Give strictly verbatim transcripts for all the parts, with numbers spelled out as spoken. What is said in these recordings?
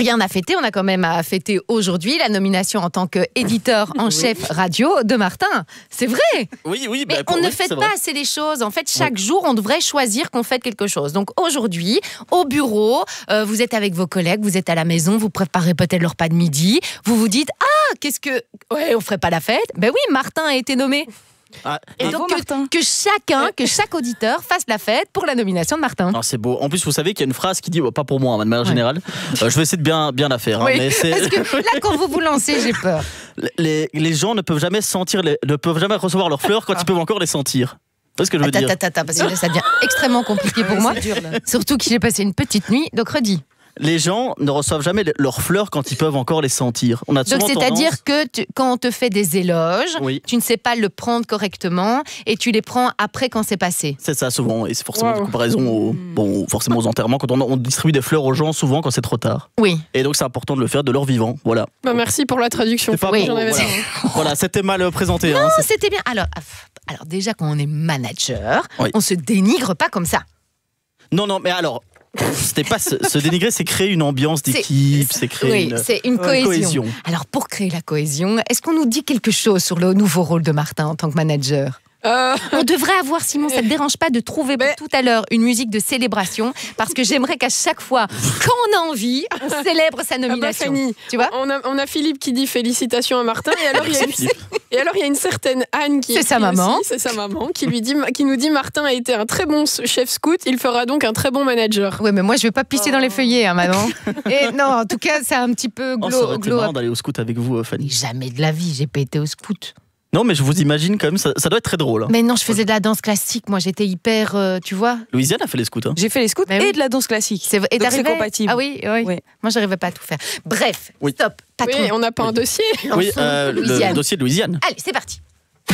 rien à fêter, on a quand même à fêter aujourd'hui la nomination en tant qu'éditeur en chef radio de Martin. C'est vrai. Oui, oui. Mais bah, on oui, ne fête pas vrai. assez les choses. En fait, chaque oui. jour, on devrait choisir qu'on fête quelque chose. Donc aujourd'hui, au bureau, euh, vous êtes avec vos collègues, vous êtes à la maison, vous préparez peut-être le repas de midi. Vous vous dites, ah, qu'est-ce que... Ouais, on ferait pas la fête. Ben oui, Martin a été nommé. Ah, et donc que, que chacun, que chaque auditeur fasse la fête pour la nomination de Martin. Ah, c'est beau. En plus, vous savez qu'il y a une phrase qui dit, oh, pas pour moi, de manière ouais. générale. Euh, je vais essayer de bien, bien la faire. Hein, oui, mais c'est... parce que là, quand vous vous lancez, j'ai peur. Les, les gens ne peuvent jamais sentir, les, ne peuvent jamais recevoir leurs fleurs quand ah. ils peuvent encore les sentir. C'est ce que je veux attends, dire. Attends, attends, parce que là, ça devient extrêmement compliqué pour moi. Dur, surtout que j'ai passé une petite nuit. Donc redis. Les gens ne reçoivent jamais leurs fleurs quand ils peuvent encore les sentir. On a Donc c'est-à-dire tendance... que tu, quand on te fait des éloges, oui. tu ne sais pas le prendre correctement et tu les prends après quand c'est passé. C'est ça souvent, et c'est forcément wow. de comparaison aux, bon, forcément aux enterrements, quand on, on distribue des fleurs aux gens souvent quand c'est trop tard. Oui. Et donc c'est important de le faire de leur vivant, voilà. Bah, merci pour la traduction. Pas oui. bon, voilà. voilà, c'était mal présenté. Non, hein, c'était bien. Alors, alors déjà quand on est manager, oui. on se dénigre pas comme ça. Non, non, mais alors... C'était pas se, se dénigrer, c'est créer une ambiance d'équipe, c'est, c'est créer oui, une, c'est une cohésion. cohésion. Alors pour créer la cohésion, est-ce qu'on nous dit quelque chose sur le nouveau rôle de Martin en tant que manager ? Euh... On devrait avoir, Simon, ça ne te dérange pas de trouver mais... pour tout à l'heure une musique de célébration, parce que j'aimerais qu'à chaque fois, quand on a envie, on célèbre sa nomination. Ah bah Fanny, tu vois on a, on a Philippe qui dit félicitations à Martin, et alors il y a une, et alors il y a une certaine Anne qui c'est sa maman, aussi, c'est sa maman, qui lui dit, qui nous dit Martin a été un très bon chef scout, il fera donc un très bon manager. Oui, mais moi je vais pas pisser oh. dans les feuillets, hein, maman. Et non, en tout cas, c'est un petit peu glo- oh, ça aurait été marrant d'aller au scout avec vous, Fanny. Jamais de la vie, j'ai pas été au scout. Non, mais je vous imagine quand même, ça, ça doit être très drôle. Hein. Mais non, je faisais de la danse classique, moi j'étais hyper, euh, tu vois. Louisiane a fait les scouts. Hein. J'ai fait les scouts mais et oui. de la danse classique. C'est, et donc c'est compatible. Ah oui, oui. oui. Moi j'arrivais pas à tout faire. Bref, oui. stop, patron. Oui, on n'a pas oui. un dossier. Oui, euh, le dossier de Louisiane. Allez, c'est parti.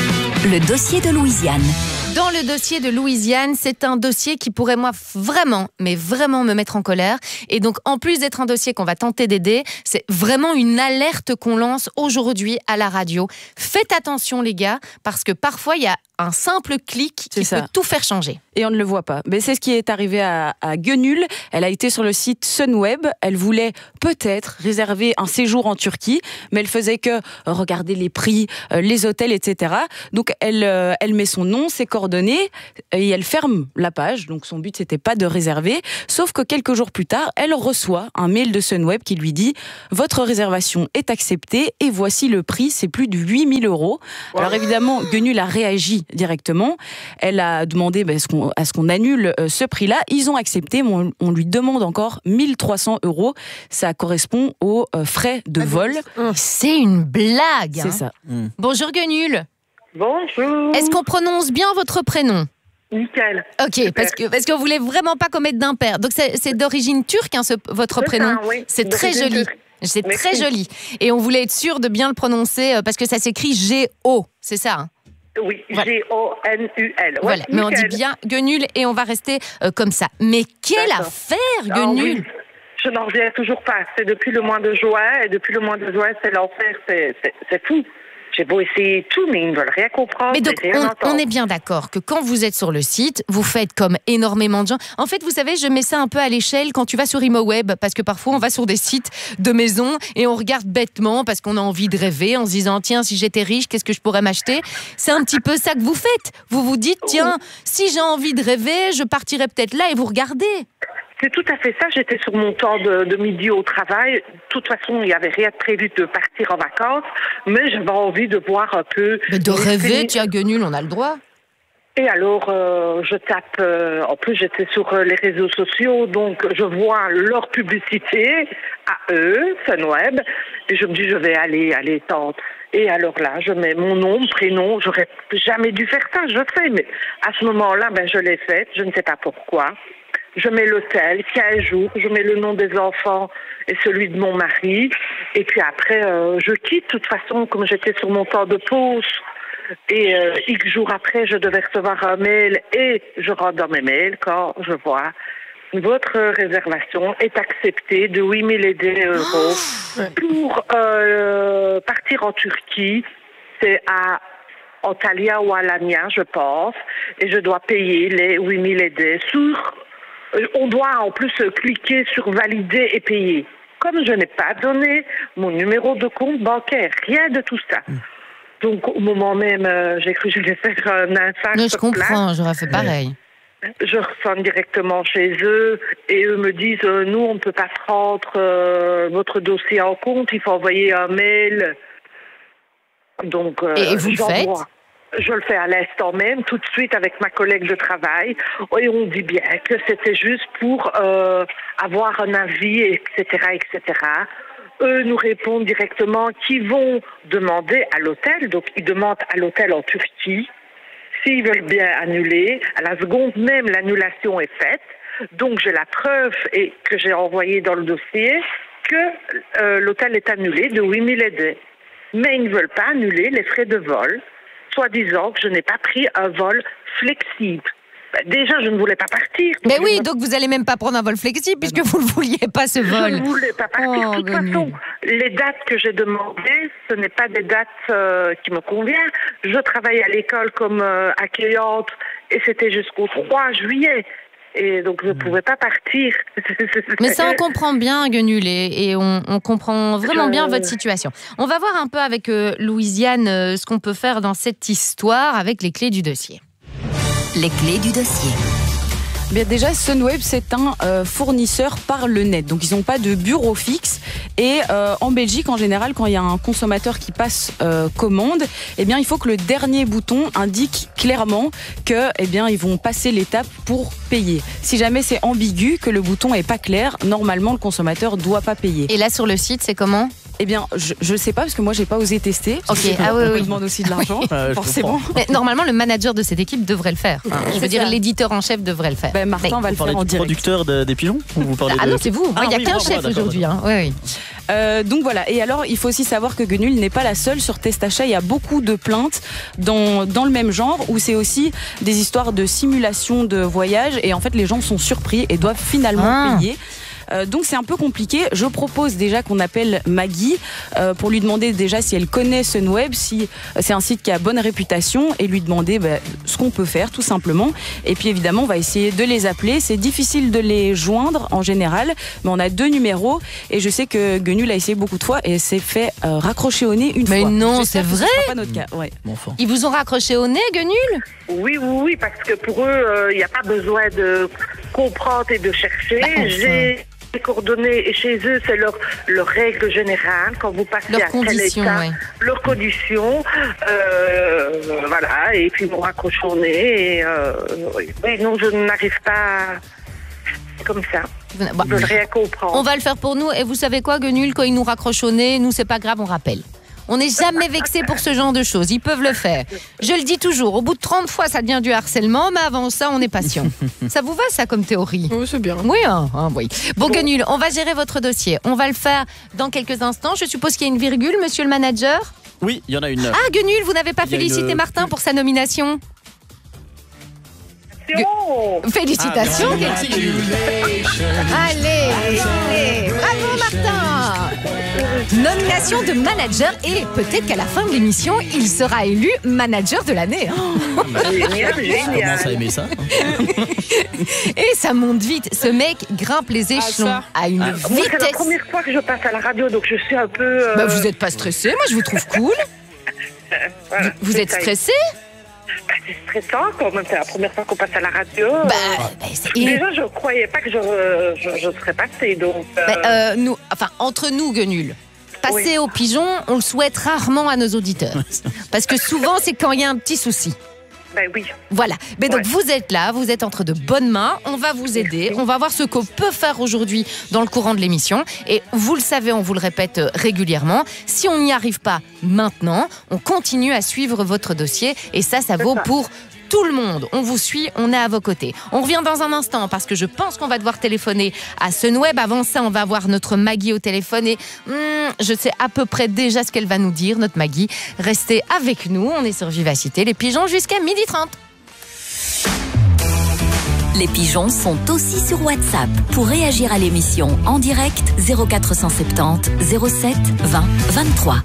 Le dossier de Louisiane. Dans le dossier de Louisiane, c'est un dossier qui pourrait, moi, vraiment, mais vraiment me mettre en colère. Et donc, en plus d'être un dossier qu'on va tenter d'aider, c'est vraiment une alerte qu'on lance aujourd'hui à la radio. Faites attention, les gars, parce que parfois, il y a un simple clic qui peut tout faire changer. Et on ne le voit pas. Mais c'est ce qui est arrivé à, à Gönül. Elle a été sur le site Sunweb. Elle voulait peut-être réserver un séjour en Turquie, mais elle faisait que regarder les prix, euh, les hôtels, et cetera. Donc elle, euh, elle met son nom, ses coordonnées, et elle ferme la page. Donc son but, c'était pas de réserver. Sauf que quelques jours plus tard, elle reçoit un mail de Sunweb qui lui dit « Votre réservation est acceptée et voici le prix, c'est plus de huit mille euros. » Alors évidemment, Gönül a réagi directement. Elle a demandé bah, à, ce qu'on, à ce qu'on annule euh, ce prix-là. Ils ont accepté, mais on, on lui demande encore mille trois cents euros. Ça correspond aux euh, frais de vol. C'est une blague. C'est hein. ça. Mmh. Bonjour Gönül. Bonjour. Est-ce qu'on prononce bien votre prénom ? Nickel. Ok, Super. parce que parce que vous voulez vraiment pas commettre d'impair. Donc c'est, c'est d'origine turque, hein, ce, votre c'est prénom. Ça, oui. C'est très joli. Turque. C'est Merci. très joli. Et on voulait être sûr de bien le prononcer euh, parce que ça s'écrit G O. C'est ça. Hein. Oui, voilà. G O N U L. Ouais, voilà, mais on dit bien Gönül et on va rester euh, comme ça. Mais quelle D'accord. affaire, Gönül! Oh, oui. Je n'en reviens toujours pas. C'est depuis le mois de juin, et depuis le mois de juin, c'est l'enfer, c'est, c'est, c'est fou. J'ai beau essayer tout, mais ils ne veulent rien comprendre. Mais donc, rien on, on est bien d'accord que quand vous êtes sur le site, vous faites comme énormément de gens. En fait, vous savez, je mets ça un peu à l'échelle quand tu vas sur ImoWeb, parce que parfois, on va sur des sites de maisons et on regarde bêtement parce qu'on a envie de rêver en se disant, tiens, si j'étais riche, qu'est-ce que je pourrais m'acheter ? C'est un petit peu ça que vous faites. Vous vous dites, tiens, si j'ai envie de rêver, je partirais peut-être là et vous regardez. C'est tout à fait ça. J'étais sur mon temps de, de midi au travail. De toute façon, il n'y avait rien de prévu de partir en vacances, mais j'avais envie de voir un peu... Mais de rêver, tiens, Gönül, on a le droit. Et alors, euh, je tape... Euh, en plus, j'étais sur euh, les réseaux sociaux, donc je vois leur publicité à eux, Sunweb, et je me dis, je vais aller, aller tenter. Et alors là, je mets mon nom, mon prénom. J'aurais jamais dû faire ça, je sais, mais à ce moment-là, ben, je l'ai fait. Je ne sais pas pourquoi. Je mets l'hôtel, quinze jours, je mets le nom des enfants et celui de mon mari. Et puis après, euh, je quitte. De toute façon, comme j'étais sur mon temps de pause, et euh, X jours après, je devais recevoir un mail et je rentre dans mes mails quand je vois votre réservation est acceptée de huit mille euros oh pour euh, partir en Turquie. C'est à Antalya ou Alanya, je pense, et je dois payer les huit mille sur... On doit en plus cliquer sur valider et payer. comme je n'ai pas donné mon numéro de compte bancaire, rien de tout ça. Mmh. Donc, au moment même, euh, j'ai cru que je vais faire un infarct. Non, je comprends, j'aurais fait pareil. Je ressens directement chez eux et eux me disent euh, nous, on ne peut pas prendre euh, votre dossier en compte, il faut envoyer un mail. Donc, euh, et vous le faites ? Je le fais à l'instant même, tout de suite avec ma collègue de travail. Et on dit bien que c'était juste pour euh, avoir un avis, et cetera, et cetera. Eux nous répondent directement qu'ils vont demander à l'hôtel, donc ils demandent à l'hôtel en Turquie, s'ils veulent bien annuler. À la seconde même, l'annulation est faite. Donc j'ai la preuve et que j'ai envoyée dans le dossier que euh, l'hôtel est annulé de huit mille aidés. Mais ils ne veulent pas annuler les frais de vol, soi-disant que je n'ai pas pris un vol flexible. Déjà, je ne voulais pas partir. Mais oui, me... donc vous n'allez même pas prendre un vol flexible puisque vous ne vouliez pas ce vol. Je ne voulais pas partir. Oh, de toute façon, les dates que j'ai demandées, ce n'est pas des dates euh, qui me conviennent. Je travaille à l'école comme euh, accueillante et c'était jusqu'au trois juillet. Et donc, je ne pouvais pas partir. Mais ça, on comprend bien, Guenul, et, et on, on comprend vraiment je... bien votre situation. On va voir un peu avec euh, Louisiane euh, ce qu'on peut faire dans cette histoire avec les clés du dossier. Les clés du dossier. Bien déjà, Sunweb, c'est un euh, fournisseur par le net. Donc, ils n'ont pas de bureau fixe. Et euh, en Belgique, en général, quand il y a un consommateur qui passe euh, commande, eh bien, il faut que le dernier bouton indique clairement que, eh bien, ils vont passer l'étape pour payer. Si jamais c'est ambigu, que le bouton est pas clair, normalement, le consommateur doit pas payer. Et là, sur le site, c'est comment ? Eh bien, je ne sais pas parce que moi, j'ai pas osé tester. Ok, ah oui, oui. On demande aussi de l'argent, oui. forcément. Mais normalement, le manager de cette équipe devrait le faire. Enfin, je veux dire, ça. L'éditeur en chef devrait le faire. Ben, Martin Mais, va le faire en direct. Vous parlez du producteur de, des pigeons ou vous parlez Ah de... non, c'est vous. Il ah, n'y a oui, qu'un bon, chef bon, aujourd'hui. Hein. Oui, oui. Euh, donc voilà. Et alors, il faut aussi savoir que Guenul n'est pas la seule sur Testachat. Il y a beaucoup de plaintes dans, dans le même genre où c'est aussi des histoires de simulation de voyage et en fait, les gens sont surpris et doivent finalement ah. payer. Euh, donc c'est un peu compliqué. Je propose déjà qu'on appelle Maggie euh, pour lui demander déjà si elle connaît Sunweb, si c'est un site qui a bonne réputation et lui demander bah, ce qu'on peut faire tout simplement. Et puis évidemment on va essayer de les appeler. C'est difficile de les joindre en général, mais on a deux numéros et je sais que Guenul a essayé beaucoup de fois et s'est fait euh, raccrocher au nez une mais fois. Mais non, c'est vrai. Ce sera pas notre cas. Ouais. Bon, enfin. Ils vous ont raccroché au nez, Guenul ? Oui, oui, oui, parce que pour eux, il euh, n'y a pas besoin de comprendre et de chercher. Bah, enfin. J'ai les coordonnées et chez eux, c'est leur, leur règle générale. Quand vous passez leur à tel état, ouais. leurs conditions, euh, voilà, et puis ils m'ont raccroché au nez. Et, euh, mais non, je n'arrive pas comme ça. Bon. Je ne veux rien comprendre. On va le faire pour nous. Et vous savez quoi, Guenul, quand ils nous raccrochent au nez, nous, c'est pas grave, on rappelle. On n'est jamais vexé pour ce genre de choses. Ils peuvent le faire. Je le dis toujours, au bout de trente fois, ça devient du harcèlement, mais avant ça, on est patient. Ça vous va, ça, comme théorie ? Oui, c'est bien. Oui, hein, hein, oui. Bon, Guenul, on va gérer votre dossier. On va le faire dans quelques instants. Je suppose qu'il y a une virgule, monsieur le manager ? Oui, il y en a une. Ah, Guenul, vous n'avez pas félicité une... Martin pour sa nomination ? Gu... Félicitations, ah, Guenul. Allez, allez, bravo, Martin. Nomination de manager et peut-être qu'à la fin de l'émission, il sera élu manager de l'année. Oh. Génial, génial. On commence à aimer ça. Et ça monte vite. Ce mec grimpe les échelons ah, à une ah, vitesse. Moi, c'est la première fois que je passe à la radio, donc je suis un peu... Euh... Bah, vous n'êtes pas stressé, moi je vous trouve cool. Voilà, vous vous êtes stressé ? Bah, c'est stressant quand même, c'est la première fois qu'on passe à la radio. Bah, bah, déjà, je ne croyais pas que je, je, je serais passée, donc... Euh... Bah, euh, nous, enfin, entre nous, Guenul, passer oui. au pigeon, on le souhaite rarement à nos auditeurs. Parce que souvent, c'est quand il y a un petit souci. Ben oui. Voilà. Mais donc, ouais. vous êtes là, vous êtes entre de bonnes mains. On va vous aider. On va voir ce qu'on peut faire aujourd'hui dans le courant de l'émission. Et vous le savez, on vous le répète régulièrement. Si on n'y arrive pas maintenant, on continue à suivre votre dossier. Et ça, ça vaut ça. pour tout le monde. On vous suit, on est à vos côtés. On revient dans un instant parce que je pense qu'on va devoir téléphoner à Sunweb. Avant ça, on va voir notre Maggie au téléphone et hmm, je sais à peu près déjà ce qu'elle va nous dire, notre Maggie. Restez avec nous, on est sur Vivacité, les pigeons jusqu'à midi trente. Les pigeons sont aussi sur WhatsApp. Pour réagir à l'émission en direct, zéro quatre cent soixante-dix zéro sept vingt vingt-trois.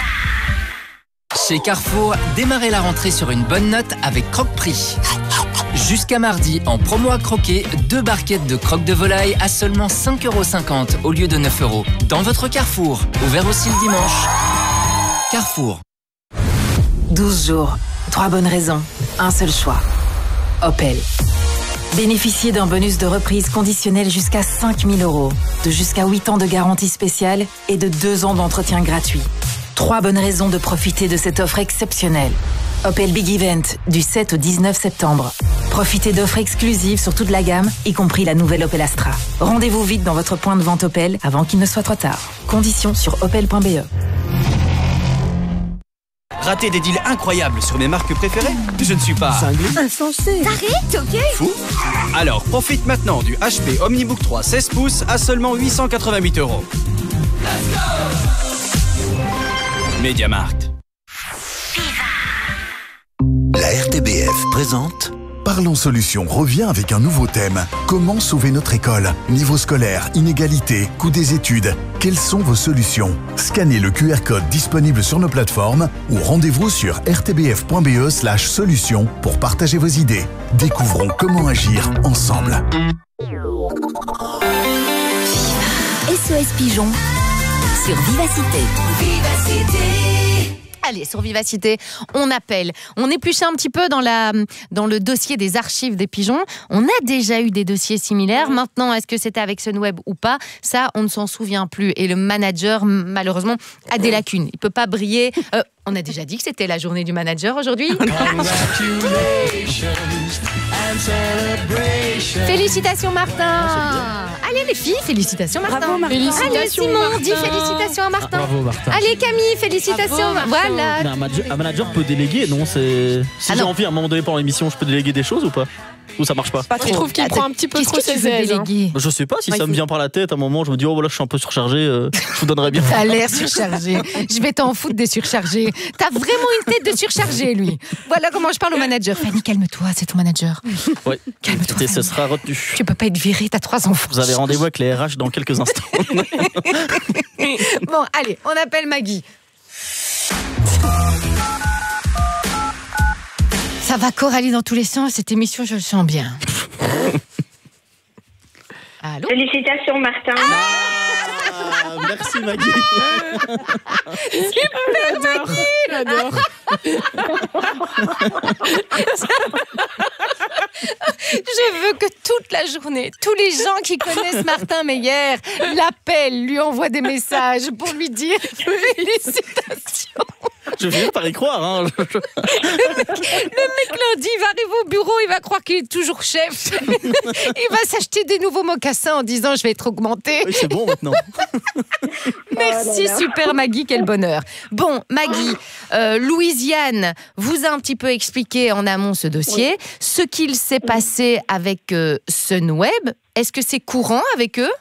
Chez Carrefour, démarrez la rentrée sur une bonne note avec Croque-Prix. Jusqu'à mardi, en promo à croquer, deux barquettes de croque de volaille à seulement cinq euros cinquante au lieu de neuf euros. Dans votre Carrefour, ouvert aussi le dimanche. Carrefour. douze jours, trois bonnes raisons, un seul choix. Opel. Bénéficiez d'un bonus de reprise conditionnel jusqu'à cinq mille euros, de jusqu'à huit ans de garantie spéciale et de deux ans d'entretien gratuit. Trois bonnes raisons de profiter de cette offre exceptionnelle. Opel Big Event, du sept au dix-neuf septembre. Profitez d'offres exclusives sur toute la gamme, y compris la nouvelle Opel Astra. Rendez-vous vite dans votre point de vente Opel avant qu'il ne soit trop tard. Conditions sur opel point b e. Rater des deals incroyables sur mes marques préférées? Je ne suis pas... cinglé. Insensé. T'arrêtes, ok? Fou? Alors, profite maintenant du H P OmniBook trois seize pouces à seulement huit cent quatre-vingt-huit euros. MediaMarkt. La R T B F présente Parlons Solutions revient avec un nouveau thème. Comment sauver notre école? Niveau scolaire, inégalité, coût des études. Quelles sont vos solutions? Scannez le Q R code disponible sur nos plateformes ou rendez-vous sur r t b f point b e slash solutions pour partager vos idées. Découvrons comment agir ensemble. S O S Pigeon sur Vivacité. Vivacité. Allez, sur Vivacité, on appelle. On épluche un petit peu dans, la, dans le dossier des archives des pigeons. On a déjà eu des dossiers similaires. Maintenant, est-ce que c'était avec Sunweb ou pas? Ça, on ne s'en souvient plus. Et le manager, malheureusement, a des lacunes. Il ne peut pas briller. Euh, on a déjà dit que c'était la journée du manager aujourd'hui. Félicitations, Martin. Allez, les filles, félicitations, Martin. Bravo, Martin. Allez, Simon, dis félicitations à Martin. Bravo, Martin. Allez, Camille, félicitations. Bravo, voilà. Un manager, un manager peut déléguer, non? C'est... Si Ah j'ai non. envie à un moment donné pendant l'émission, je peux déléguer des choses ou pas? Ou ça marche pas? Pas Je trouve qu'il prend un petit peu Qu'est-ce trop que tu ses veux aises. hein. déléguer? Je sais pas, si Ouais, ça il me faut- vient par la tête, à un moment, je me dis, oh voilà, je suis un peu surchargé, euh, je vous donnerai bien. T'as l'air surchargé. Je vais t'en foutre des surchargés. T'as vraiment une tête de surchargé, lui. Voilà comment je parle au manager. Fanny, calme-toi, c'est ton manager. Ouais. Calme-toi, Et ce Fanny. sera retenu. Tu peux pas être viré, t'as trois enfants. Vous avez rendez-vous avec les R H dans quelques instants. Bon, allez, on appelle Maggie. Ça va Coralie dans tous les sens, cette émission, je le sens bien. Allô? Félicitations, Martin. Ah, merci Maggie. Super, Maggie. J'adore. Je veux que toute la journée, tous les gens qui connaissent Martin Meyer l'appellent, lui envoient des messages pour lui dire félicitations. Je vais pas y croire. Hein. Le mec, le mec lundi, il va arriver au bureau, il va croire qu'il est toujours chef. Il va s'acheter des nouveaux mocassins en disant je vais être augmenté. Oui, c'est bon maintenant. Merci, super Maggie, quel bonheur. Bon, Maggie, euh, Louisiane vous a un petit peu expliqué en amont ce dossier. Oui. Ce qu'il s'est passé avec euh, Sunweb, est-ce que c'est courant avec eux?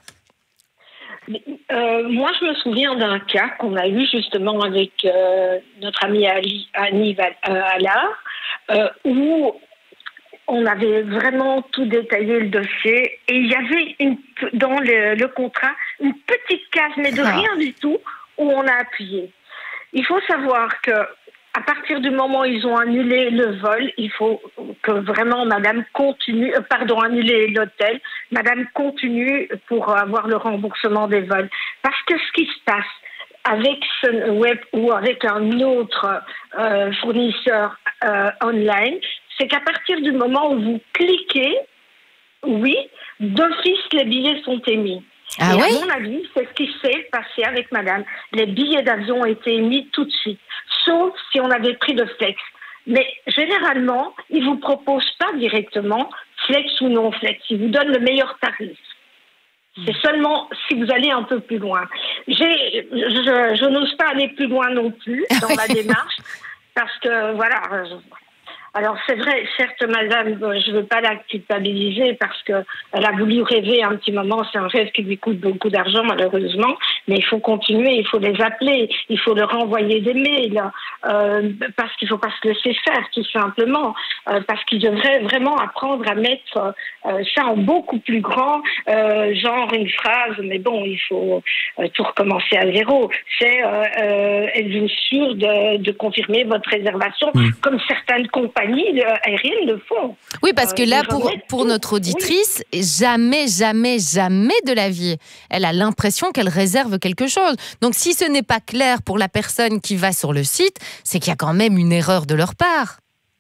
Euh, moi, je me souviens d'un cas qu'on a eu justement avec euh, notre amie Ali, Annie Allard, euh, où on avait vraiment tout détaillé le dossier et il y avait une, dans le, le contrat une petite case, mais de rien du tout, où on a appuyé. Il faut savoir que à partir du moment où ils ont annulé le vol, il faut que vraiment Madame continue, euh, pardon, annuler l'hôtel, Madame continue pour avoir le remboursement des vols. Parce que ce qui se passe avec Sunweb ou avec un autre euh, fournisseur euh, online, c'est qu'à partir du moment où vous cliquez, oui, d'office les billets sont émis. Ah et oui? à mon avis, c'est ce qui s'est passé avec Madame. Les billets d'avion ont été émis tout de suite, sauf si on avait pris de flex. Mais généralement, ils ne vous proposent pas directement flex ou non flex. Ils vous donnent le meilleur tarif. C'est seulement si vous allez un peu plus loin. J'ai, je, je n'ose pas aller plus loin non plus dans ma démarche, parce que voilà... Je, Alors c'est vrai, certes Madame, je ne veux pas la culpabiliser parce que elle a voulu rêver un petit moment, c'est un rêve qui lui coûte beaucoup d'argent malheureusement, mais il faut continuer, il faut les appeler, il faut leur envoyer des mails, euh, parce qu'il ne faut pas se laisser faire tout simplement, euh, parce qu'ils devraient vraiment apprendre à mettre euh, ça en beaucoup plus grand, euh, genre une phrase, mais bon, il faut euh, tout recommencer à zéro, c'est euh, euh, êtes-vous sûr de, de confirmer votre réservation, mmh. comme certaines compagnies compagnies aériennes le font. Oui, parce que Euh, là, ils pour, remettent pour tout. notre auditrice, jamais, jamais, jamais de la vie, elle a l'impression qu'elle réserve quelque chose. Donc, si ce n'est pas clair pour la personne qui va sur le site, c'est qu'il y a quand même une erreur de leur part.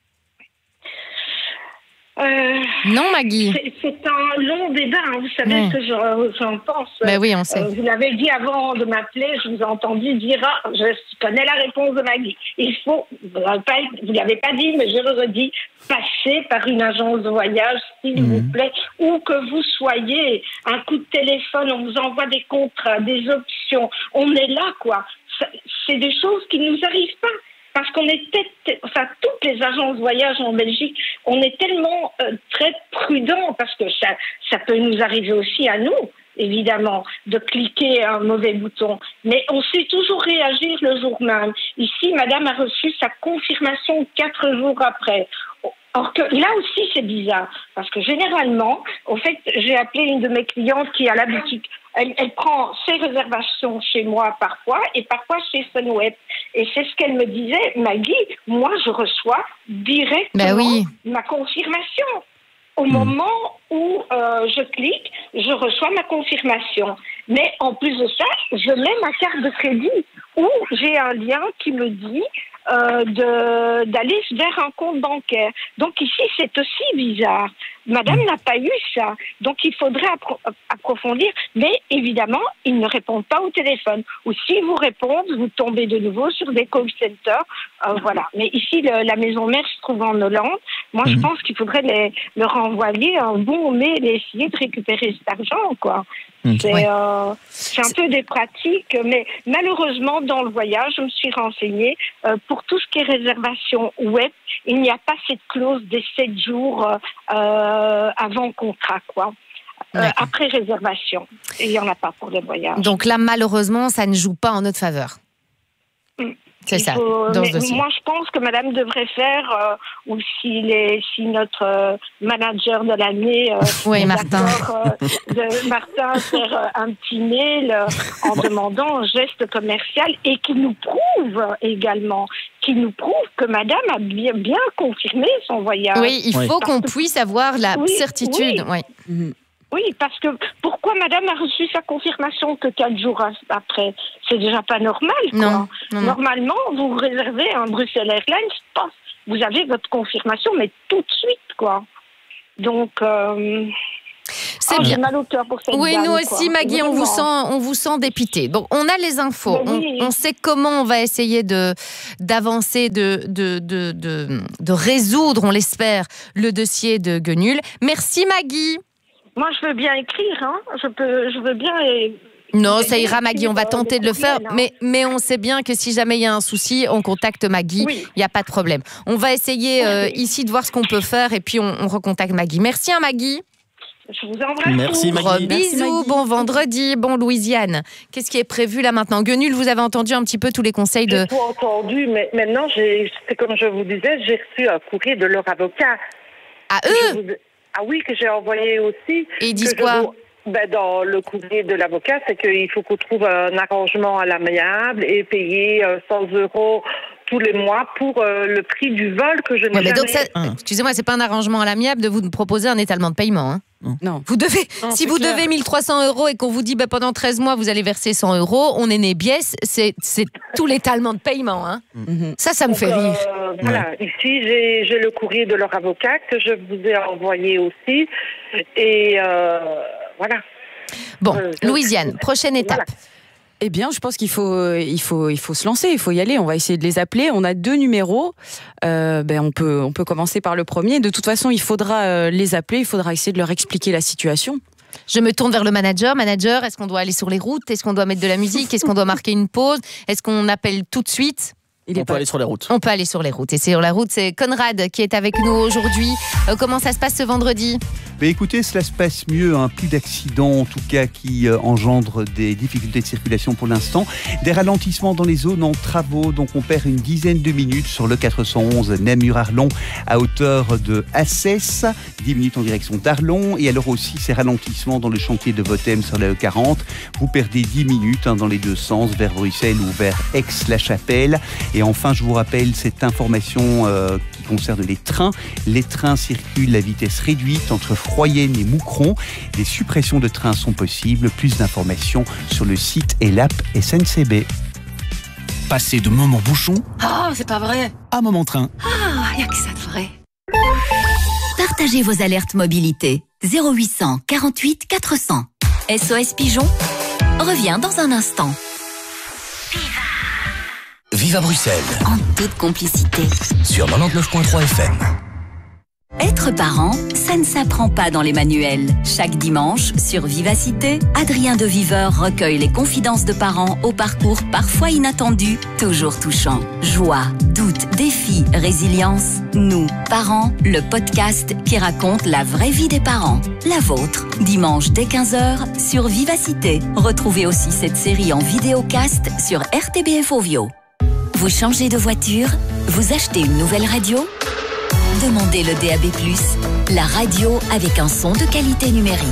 Euh, Non, Maggie? c'est, c'est un long débat, hein. Vous savez Ouais. ce que j'en, j'en pense. Ben oui, on sait. Euh, vous l'avez dit avant de m'appeler, je vous ai entendu dire ah, je connais la réponse de Maggie. Il faut, vous l'avez pas, vous l'avez pas dit, mais je le redis, passer par une agence de voyage, s'il vous plaît, où que vous soyez. Un coup de téléphone, on vous envoie des contrats, des options. On est là, quoi. Ça, c'est des choses qui ne nous arrivent pas. Parce qu'on est, peut-être- enfin, toutes les agences de voyage en Belgique, on est tellement euh, très prudents parce que ça, ça peut nous arriver aussi à nous, évidemment, de cliquer un mauvais bouton. Mais on sait toujours réagir le jour même. Ici, madame a reçu sa confirmation quatre jours après. Or que là aussi, c'est bizarre. Parce que généralement, au fait, j'ai appelé une de mes clientes qui a l'habitude. Elle, elle prend ses réservations chez moi parfois et parfois chez Sunweb. Et c'est ce qu'elle me disait, Maggie, moi je reçois directement Ben oui. ma confirmation. Au moment où euh, je clique, je reçois ma confirmation. Mais en plus de ça, je mets ma carte de crédit où j'ai un lien qui me dit euh, de, d'aller vers un compte bancaire. Donc ici, c'est aussi bizarre. Madame n'a pas eu ça. Donc il faudrait appro- approfondir. Mais évidemment, ils ne répondent pas au téléphone. Ou s'ils vous répondent, vous tombez de nouveau sur des call centers. Euh, voilà. Mais ici, le, la maison mère se trouve en Hollande. Moi, je pense qu'il faudrait les, leur envoyer un bon mail et essayer de récupérer cet argent, quoi. Mmh. C'est, Ouais. euh, c'est un peu des pratiques, mais malheureusement, dans le voyage, je me suis renseignée, euh, pour tout ce qui est réservation web, il n'y a pas cette clause des sept jours euh, avant contrat, quoi. Euh, D'accord. après réservation. Et il n'y en a pas pour les voyages. Donc là, malheureusement, ça ne joue pas en notre faveur. Mm. C'est Il ça, faut- dans mais ce dossier. moi, je pense que madame devrait faire, euh, ou si, les, si notre euh, manager de l'année, euh, Oui, est Martin. d'accord, euh, de Martin, faire euh, un petit mail euh, en demandant un geste commercial et qui nous prouve également, qui nous prouve que madame a bien, bien confirmé son voyage. Oui, il Oui. faut qu'on puisse avoir la Oui, certitude. oui. Oui. Oui, parce que pourquoi madame a reçu sa confirmation que quatre jours après? C'est déjà pas normal, quoi. Non, non, non. Normalement, vous réservez un Bruxelles Airlines, paf, vous avez votre confirmation, mais tout de suite, quoi. Donc, euh, C'est ah, bien. j'ai mal au cœur pour cette Oui, dame, nous quoi. aussi, Maggie, on vous Vraiment. sent, on vous sent dépité. Donc, on a les infos. Ben oui. On, on sait comment on va essayer de d'avancer, de de, de de de résoudre, on l'espère, le dossier de Guenul. Merci, Maggie. Moi, je veux bien écrire, hein. Je peux, je veux bien. Et... Non, je ça veux ira, bien Maggie. On va écrire, euh, tenter de le des faire, courriels, hein. mais mais on sait bien que si jamais il y a un souci, on contacte Maggie. Il Oui. n'y a pas de problème. On va essayer euh, Oui. ici de voir ce qu'on peut faire et puis on, on recontacte Maggie. Merci, hein, Maggie. Je vous embrasse. Merci, tous. Gros Maggie. bisous, bon vendredi, bon Louisiane. Qu'est-ce qui est prévu là maintenant? Guenul, vous avez entendu un petit peu tous les conseils de... J'ai tout entendu, mais maintenant, j'ai, c'est comme je vous disais, j'ai reçu un courrier de leur avocat. À Je eux. vous- Ah oui, que j'ai envoyé aussi. Et ils disent que je quoi? vous- ben, dans le courrier de l'avocat, c'est qu'il faut qu'on trouve un arrangement à l'amiable et payer euh, cent euros tous les mois pour euh, le prix du vol que je n'ai Ouais, mais jamais... donc ça, Ah. excusez-moi, c'est pas un arrangement à l'amiable de vous proposer un étalement de paiement. Hein. Non. Vous devez, Non, si c'est vous clair. devez mille trois cents euros et qu'on vous dit bah, pendant treize mois vous allez verser cent euros, on est né biès, c'est, c'est tout l'étalement de paiement. Hein. Mhm. Ça, ça me Donc, fait rire. euh, voilà, ici j'ai, j'ai le courrier de leur avocat que je vous ai envoyé aussi. Et euh, voilà. Bon, euh, Louisiane, prochaine étape. Voilà. Eh bien, je pense qu'il faut, il faut, il faut se lancer, il faut y aller. On va essayer de les appeler. On a deux numéros. Euh, ben, on peut, on peut commencer par le premier. De toute façon, il faudra euh, les appeler. Il faudra essayer de leur expliquer la situation. Je me tourne vers le manager. Manager, est-ce qu'on doit aller sur les routes? Est-ce qu'on doit mettre de la musique? Est-ce qu'on doit marquer une pause? Est-ce qu'on appelle tout de suite? Il est On peut pas- aller sur les routes. On peut aller sur les routes. Et sur la route, c'est Conrad qui est avec nous aujourd'hui. Euh, comment ça se passe ce vendredi? Mais écoutez, cela se passe mieux, hein. Plus d'accidents en tout cas qui euh, engendrent des difficultés de circulation pour l'instant. Des ralentissements dans les zones en travaux, donc on perd une dizaine de minutes sur le quatre cent onze Namur-Arlon à hauteur de Assès, dix minutes en direction d'Arlon, et alors aussi ces ralentissements dans le chantier de Votem sur la E quarante. Vous perdez dix minutes hein, dans les deux sens, vers Bruxelles ou vers Aix-la-Chapelle. Et enfin, je vous rappelle cette information euh, qui concerne les trains. Les trains circulent à vitesse réduite entre Froyenne et Moucron. Les suppressions de trains sont possibles. Plus d'informations sur le site et l'app S N C B. Passer de moment bouchon Oh, c'est pas vrai. à moment train. Ah, y a que ça de vrai. Partagez vos alertes mobilité. zéro huit cent quarante-huit quatre cents. S O S Pigeon revient dans un instant. Viva Bruxelles. En toute complicité. Sur quatre-vingt-dix-neuf virgule trois F M. Être parent, ça ne s'apprend pas dans les manuels. Chaque dimanche, sur Vivacité, Adrien de Viveur recueille les confidences de parents au parcours parfois inattendu, toujours touchant. Joie, doute, défi, résilience. Nous, parents, le podcast qui raconte la vraie vie des parents. La vôtre, dimanche dès quinze heures sur Vivacité. Retrouvez aussi cette série en vidéocast sur R T B F Ovio. Vous changez de voiture? Vous achetez une nouvelle radio? Demandez le D A B plus, la radio avec un son de qualité numérique.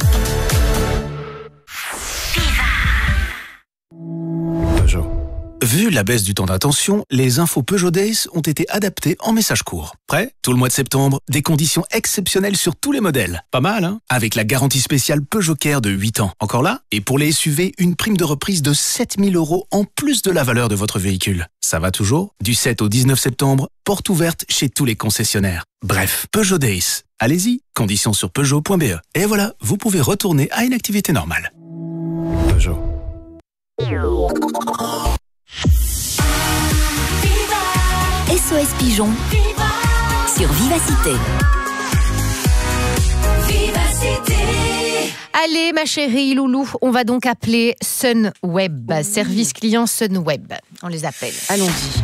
Peugeot. Vu la baisse du temps d'attention, les infos Peugeot Days ont été adaptées en message court. Prêt? Tout le mois de septembre, des conditions exceptionnelles sur tous les modèles. Pas mal, hein? Avec la garantie spéciale Peugeot Care de huit ans. Encore là? Et pour les S U V, une prime de reprise de sept mille euros en plus de la valeur de votre véhicule. Ça va toujours? Du sept au dix-neuf septembre, porte ouverte chez tous les concessionnaires. Bref, Peugeot Days. Allez-y, conditions sur peugeot point b e. Et voilà, vous pouvez retourner à une activité normale. Peugeot. S O S Pigeon sur Vivacité. Allez, ma chérie Loulou, on va donc appeler Sunweb, service client Sunweb. On les appelle. Allons-y.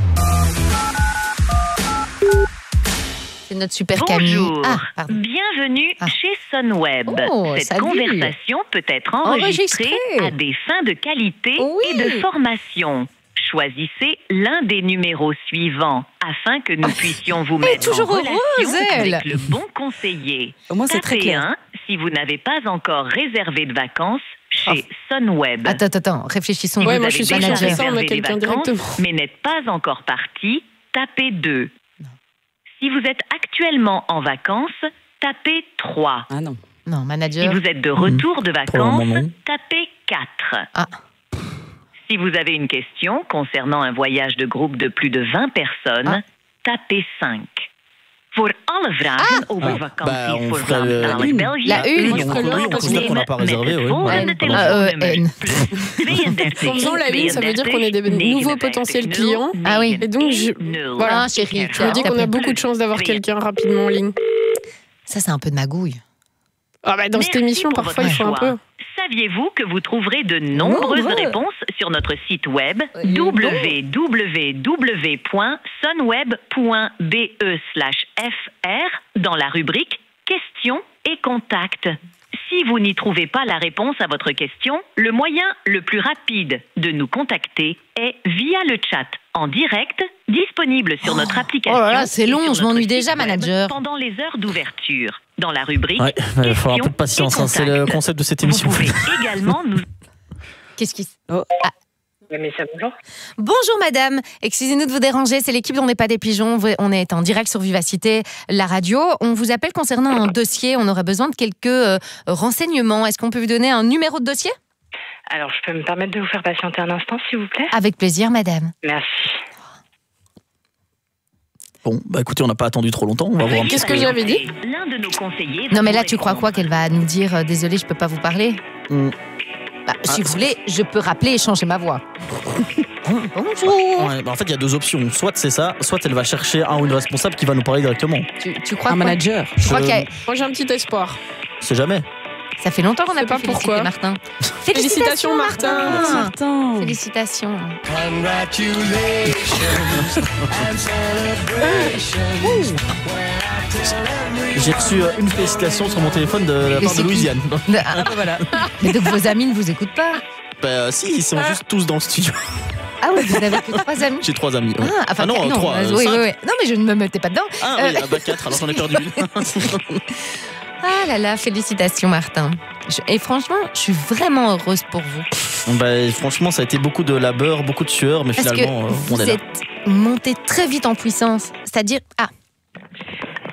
C'est notre super Camille. Bonjour, Ah, pardon. bienvenue chez Sunweb. Oh, Cette salut. conversation peut être enregistrée Enregistrée. à des fins de qualité et de formation. Choisissez l'un des numéros suivants afin que nous puissions vous Elle est mettre en toujours relation heureuse, elle. avec le bon conseiller. Au moins, c'est très Tapez clair. un si vous n'avez pas encore réservé de vacances chez Sunweb. Attends, attends, attends, réfléchissons. Si Ouais, vous moi, avez je suis déjà manager. réservé On met les quelqu'un vacances, directement. mais n'êtes pas encore parti, tapez deux. Si vous êtes actuellement en vacances, tapez trois. Ah non. Non, manager. Si vous êtes de retour de Pour le vacances, moment, non. tapez quatre. Ah. Si vous avez une question concernant un voyage de groupe de plus de vingt personnes, tapez cinq. Voor alle vragen over Ah. vakanties Bah, on voor ferait le- Vlaamstalig une. België, La une. kunt On u ferait le- contact on considère qu'on n'a pas opnemen réservé, met oui. het volgende Ouais. telefoonnummer. Ah, euh, N. tweeëndertig, Sans la une, ça veut dire qu'on est des nouveaux potentiels clients. Ah oui. Et donc, je, voilà. Ah, chérie, Je me dis qu'on a beaucoup de chance d'avoir quelqu'un rapidement en ligne. Ça, c'est un peu de magouille. Ah bah dans cette Merci émission, pour parfois, votre il faut un choix. peu. Saviez-vous que vous trouverez de nombreuses Nombreux. réponses sur notre site web Il est beau. w w w point sunweb point b e slash f r dans la rubrique questions et contacts. Si vous n'y trouvez pas la réponse à votre question, le moyen le plus rapide de nous contacter est via le chat en direct disponible sur notre application. Oh là là, c'est et long, sur je m'ennuie notre déjà, site web manager. Pendant les heures d'ouverture, dans la rubrique Ouais, il va falloir un peu de questions patience. et hein, C'est le contacts. concept de cette Vous émission. pouvez également nous Qu'est-ce qui se... Oh. Ah. Mais ça, bonjour. Bonjour madame, excusez-nous de vous déranger, c'est l'équipe On n'est pas des pigeons, on est en direct sur Vivacité, la radio. On vous appelle concernant un dossier, on aurait besoin de quelques euh, renseignements. Est-ce qu'on peut vous donner un numéro de dossier? Alors, je peux me permettre de vous faire patienter un instant, s'il vous plaît? Avec plaisir madame. Merci. Bon, bah écoutez, on n'a pas attendu trop longtemps. On va voir un petit Qu'est-ce peu. que j'avais dit? L'un de nos conseillers Non mais là tu crois quoi qu'elle va nous dire euh, désolé je peux pas vous parler? Hmm. Bah, si vous voulez, je peux rappeler et changer ma voix. Bonjour. Ouais, bah en fait, il y a deux options. Soit c'est ça, soit elle va chercher un ou une responsable qui va nous parler directement. Tu, tu crois Un quoi? manager. Je crois Je- qu'il y a- Moi, j'ai un petit espoir. C'est jamais. Ça fait longtemps qu'on Je n'a sais pas pas félicité pourquoi. Martin. Félicitations, Martin. Martin. Martin. Félicitations. J'ai reçu euh, une félicitation sur mon téléphone de la Mais part c'est de qui Louisiane. Ah, voilà. Mais donc vos amis ne vous écoutent pas? Bah euh, si, ils sont juste tous dans le studio. Ah oui, vous n'avez que trois amis. J'ai trois amis. ouais. Ah, enfin, non, quatre- trois. euh, euh, oui, cinq. oui, oui. Non, mais je ne me mettais pas dedans. Ah Euh, oui, ah bah quatre, alors j'en ai perdu une. Ah là là, félicitations Martin. Je- et franchement, je suis vraiment heureuse pour vous. Bah, franchement, ça a été beaucoup de labeur, beaucoup de sueur, mais Parce finalement, que euh, on vous est là. êtes monté très vite en puissance. C'est-à-dire, ah,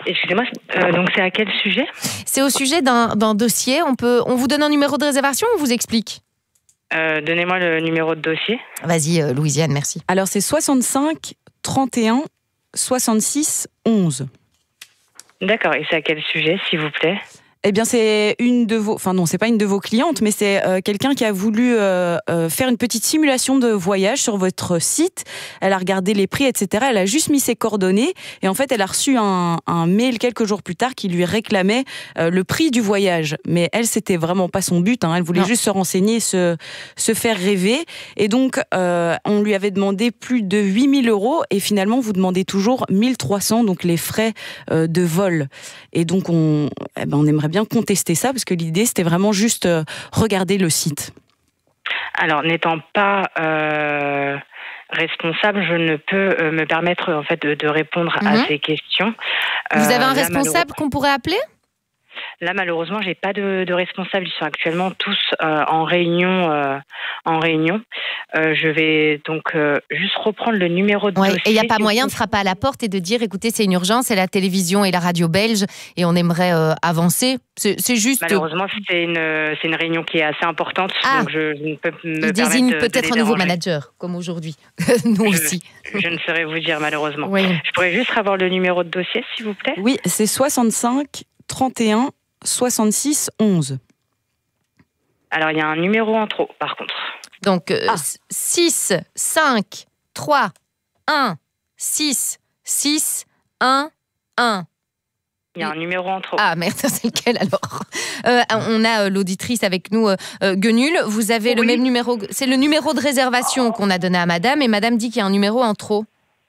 Excusez-moi, euh, donc c'est à quel sujet? C'est au sujet d'un, d'un dossier. On, peut, on vous donne un numéro de réservation ou on vous explique? euh, Donnez-moi le numéro de dossier. Vas-y, euh, Louisiane, merci. Alors, c'est soixante-cinq trente et un soixante-six onze. D'accord, et c'est à quel sujet, s'il vous plaît? Eh bien, c'est une de vos, enfin non, c'est pas une de vos clientes, mais c'est euh, quelqu'un qui a voulu euh, euh, faire une petite simulation de voyage sur votre site. Elle a regardé les prix, et cetera. Elle a juste mis ses coordonnées et en fait, elle a reçu un, un mail quelques jours plus tard qui lui réclamait euh, le prix du voyage. Mais elle, c'était vraiment pas son but. Hein. Elle voulait non. juste se renseigner, se se faire rêver. Et donc, euh, on lui avait demandé plus de huit mille euros et finalement, vous demandez toujours mille trois cents, donc les frais euh, de vol. Et donc, on, eh ben, on aimerait bien contester ça parce que l'idée c'était vraiment juste euh, regarder le site. Alors n'étant pas euh, responsable, je ne peux euh, me permettre en fait de, de répondre mm-hmm. à ces questions. Vous euh, avez un responsable là, qu'on pourrait appeler? Là, malheureusement, j'ai pas de, de responsable. Ils sont actuellement tous euh, en réunion. Euh, en réunion. Euh, je vais donc euh, juste reprendre le numéro de ouais, dossier. Et il n'y a pas moyen de frapper à la porte et de dire, écoutez, c'est une urgence, c'est la télévision et la radio belge, et on aimerait euh, avancer. C'est, c'est juste. Malheureusement, c'est une, c'est une réunion qui est assez importante, ah. donc je, je ne peux me il désigne peut-être de un nouveau manager, comme aujourd'hui. Nous je, aussi. Je ne saurais vous dire, malheureusement. Oui. Je pourrais juste avoir le numéro de dossier, s'il vous plaît? Oui, c'est soixante-cinq trente et un soixante-six onze. Alors, il y a un numéro en trop, par contre. Donc, euh, ah. six, cinq, trois, un, six, six, un, un. Il y a un numéro en trop. Ah merde, c'est lequel alors? euh, On a euh, l'auditrice avec nous, euh, Guenul. Vous avez oui. le même numéro. C'est le numéro de réservation qu'on a donné à madame, et madame dit qu'il y a un numéro en trop.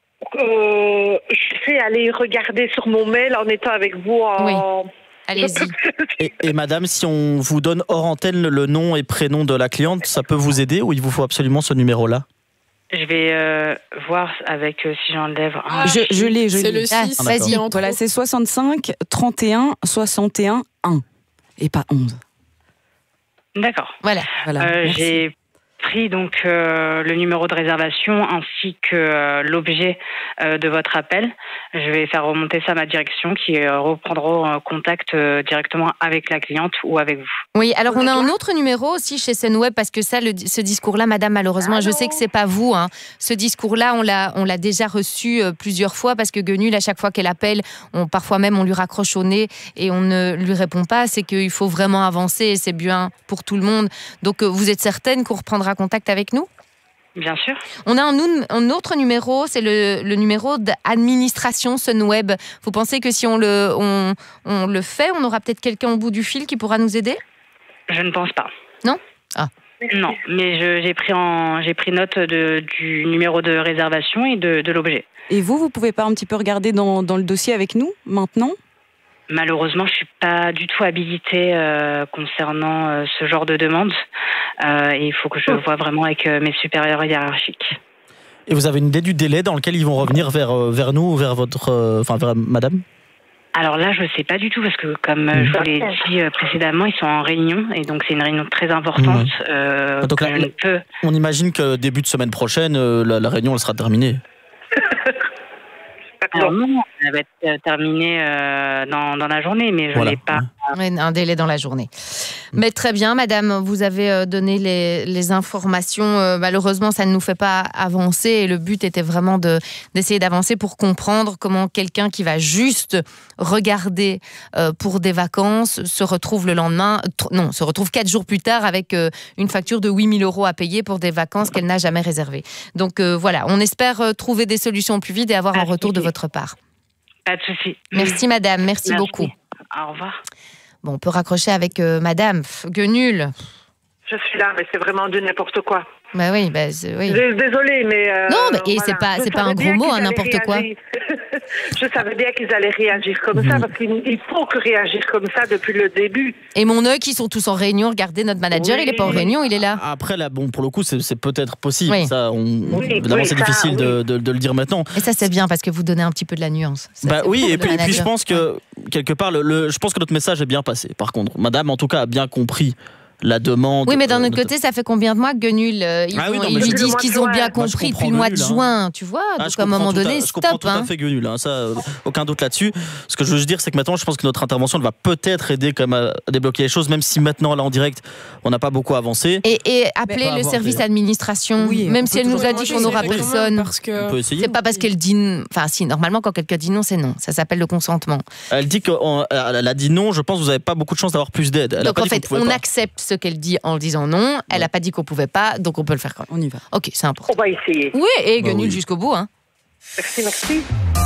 Euh, je vais aller regarder sur mon mail en étant avec vous en... Oui. Allez-y. Et, et madame, si on vous donne hors antenne le nom et prénom de la cliente, ça peut vous aider ou il vous faut absolument ce numéro-là? Je vais euh, voir avec euh, si j'enlève un. Je, je l'ai, je l'ai. C'est le six. Ah, vas-y, en voilà, c'est soixante-cinq trente et un soixante et un un et pas onze. D'accord. Voilà. voilà euh, j'ai pris donc euh, le numéro de réservation ainsi que euh, l'objet euh, de votre appel. Je vais faire remonter ça à ma direction qui euh, reprendra contact euh, directement avec la cliente ou avec vous. Oui, alors on a un autre numéro aussi chez Sunweb parce que ça, le, ce discours-là, madame, malheureusement, Allô je sais que c'est pas vous. Hein. Ce discours-là, on l'a, on l'a déjà reçu euh, plusieurs fois parce que Guenul, à chaque fois qu'elle appelle, on, parfois même on lui raccroche au nez et on ne lui répond pas. C'est qu'il faut vraiment avancer et c'est bien pour tout le monde. Donc euh, vous êtes certaine qu'on reprendra contact avec nous? Bien sûr. On a un, un autre numéro, c'est le, le numéro d'administration Sunweb. Vous pensez que si on le, on, on le fait, on aura peut-être quelqu'un au bout du fil qui pourra nous aider? Je ne pense pas. Non? Ah. Non, mais je, j'ai, pris en, j'ai pris note de, du numéro de réservation et de, de l'objet. Et vous, vous pouvez pas un petit peu regarder dans, dans le dossier avec nous, maintenant? Malheureusement, je suis pas du tout habilitée euh, concernant euh, ce genre de demande. Euh, et il faut que je vois vraiment avec euh, mes supérieurs hiérarchiques. Et vous avez une idée du délai dans lequel ils vont revenir vers, euh, vers nous ou vers votre, euh, enfin vers madame? Alors là, je sais pas du tout parce que comme mmh. je vous l'ai dit euh, précédemment, ils sont en réunion et donc c'est une réunion très importante. Mmh. Euh, donc là, je ne peux... On imagine que début de semaine prochaine, euh, la, la réunion elle sera terminée. Alors non, elle va être terminée euh, dans, dans la journée, mais je voilà. n'ai pas... Oui, un délai dans la journée. Mais très bien, madame, vous avez donné les, les informations. Euh, malheureusement, ça ne nous fait pas avancer et le but était vraiment de, d'essayer d'avancer pour comprendre comment quelqu'un qui va juste regarder euh, pour des vacances se retrouve le lendemain, t- non, se retrouve quatre jours plus tard avec euh, une facture de huit mille euros à payer pour des vacances qu'elle n'a jamais réservées. Donc euh, voilà, on espère euh, trouver des solutions plus vite et avoir un retour de votre part. Pas de souci. Merci madame, merci, merci beaucoup. Au revoir. Bon, on peut raccrocher avec euh, madame Guenul. Je suis là, mais c'est vraiment de n'importe quoi. Bah oui, bah c'est, oui. Désolée, mais... Euh, non, mais et voilà. c'est pas, c'est pas un gros mot, hein, n'importe quoi. Je savais bien qu'ils allaient réagir comme mmh. ça, parce qu'il faut que réagir comme ça depuis le début. Et mon œil, qui sont tous en réunion, regardez, notre manager, oui. il est pas en réunion, il est là. Après, là, bon, pour le coup, c'est, c'est peut-être possible. Oui. Ça, on, oui, évidemment, oui, c'est ça, difficile oui. de, de, de le dire maintenant. Et ça, c'est bien, parce que vous donnez un petit peu de la nuance. Ça, bah oui, et puis, et puis je pense que, ouais. quelque part, le, le, je pense que notre message est bien passé, par contre. Madame, en tout cas, a bien compris la demande. Oui, mais d'un euh, autre côté, ça fait combien de mois que Guenul, euh, ils, Ah oui, ont- non, ils mais lui je- disent qu'ils ont bien Moi, je compris depuis comprends le mois de Guenul, hein. juin, tu vois. Ah, Donc je à un comprends moment tout à- donné, je comprends stop. tout à Hein. fait Guenul, hein, ça, euh, aucun doute là-dessus. Ce que je veux dire, c'est que maintenant, je pense que notre intervention elle va peut-être aider quand même à débloquer les choses, même si maintenant, là en direct, on n'a pas beaucoup avancé. Et, et appeler Mais- le service administration, Oui, même on si peut elle nous toujours- a Moi, dit qu'on n'aura j'essaierai quand même personne. parce que- On peut essayer. C'est pas parce qu'elle dit. n- Enfin, si, normalement, quand quelqu'un dit non, c'est non. Ça s'appelle le consentement. Elle dit qu'elle a dit non, je pense que vous n'avez pas beaucoup de chance d'avoir plus d'aide. Elle a Donc pas en dit qu'on fait, pouvait on pas. accepte ce qu'elle dit en le disant non. Elle n'a pas dit qu'on pouvait pas, donc on peut le faire quand même. On y va. Ok, c'est important. On va essayer. Oui, et Bah Guenul oui. jusqu'au bout. Hein. Merci, merci.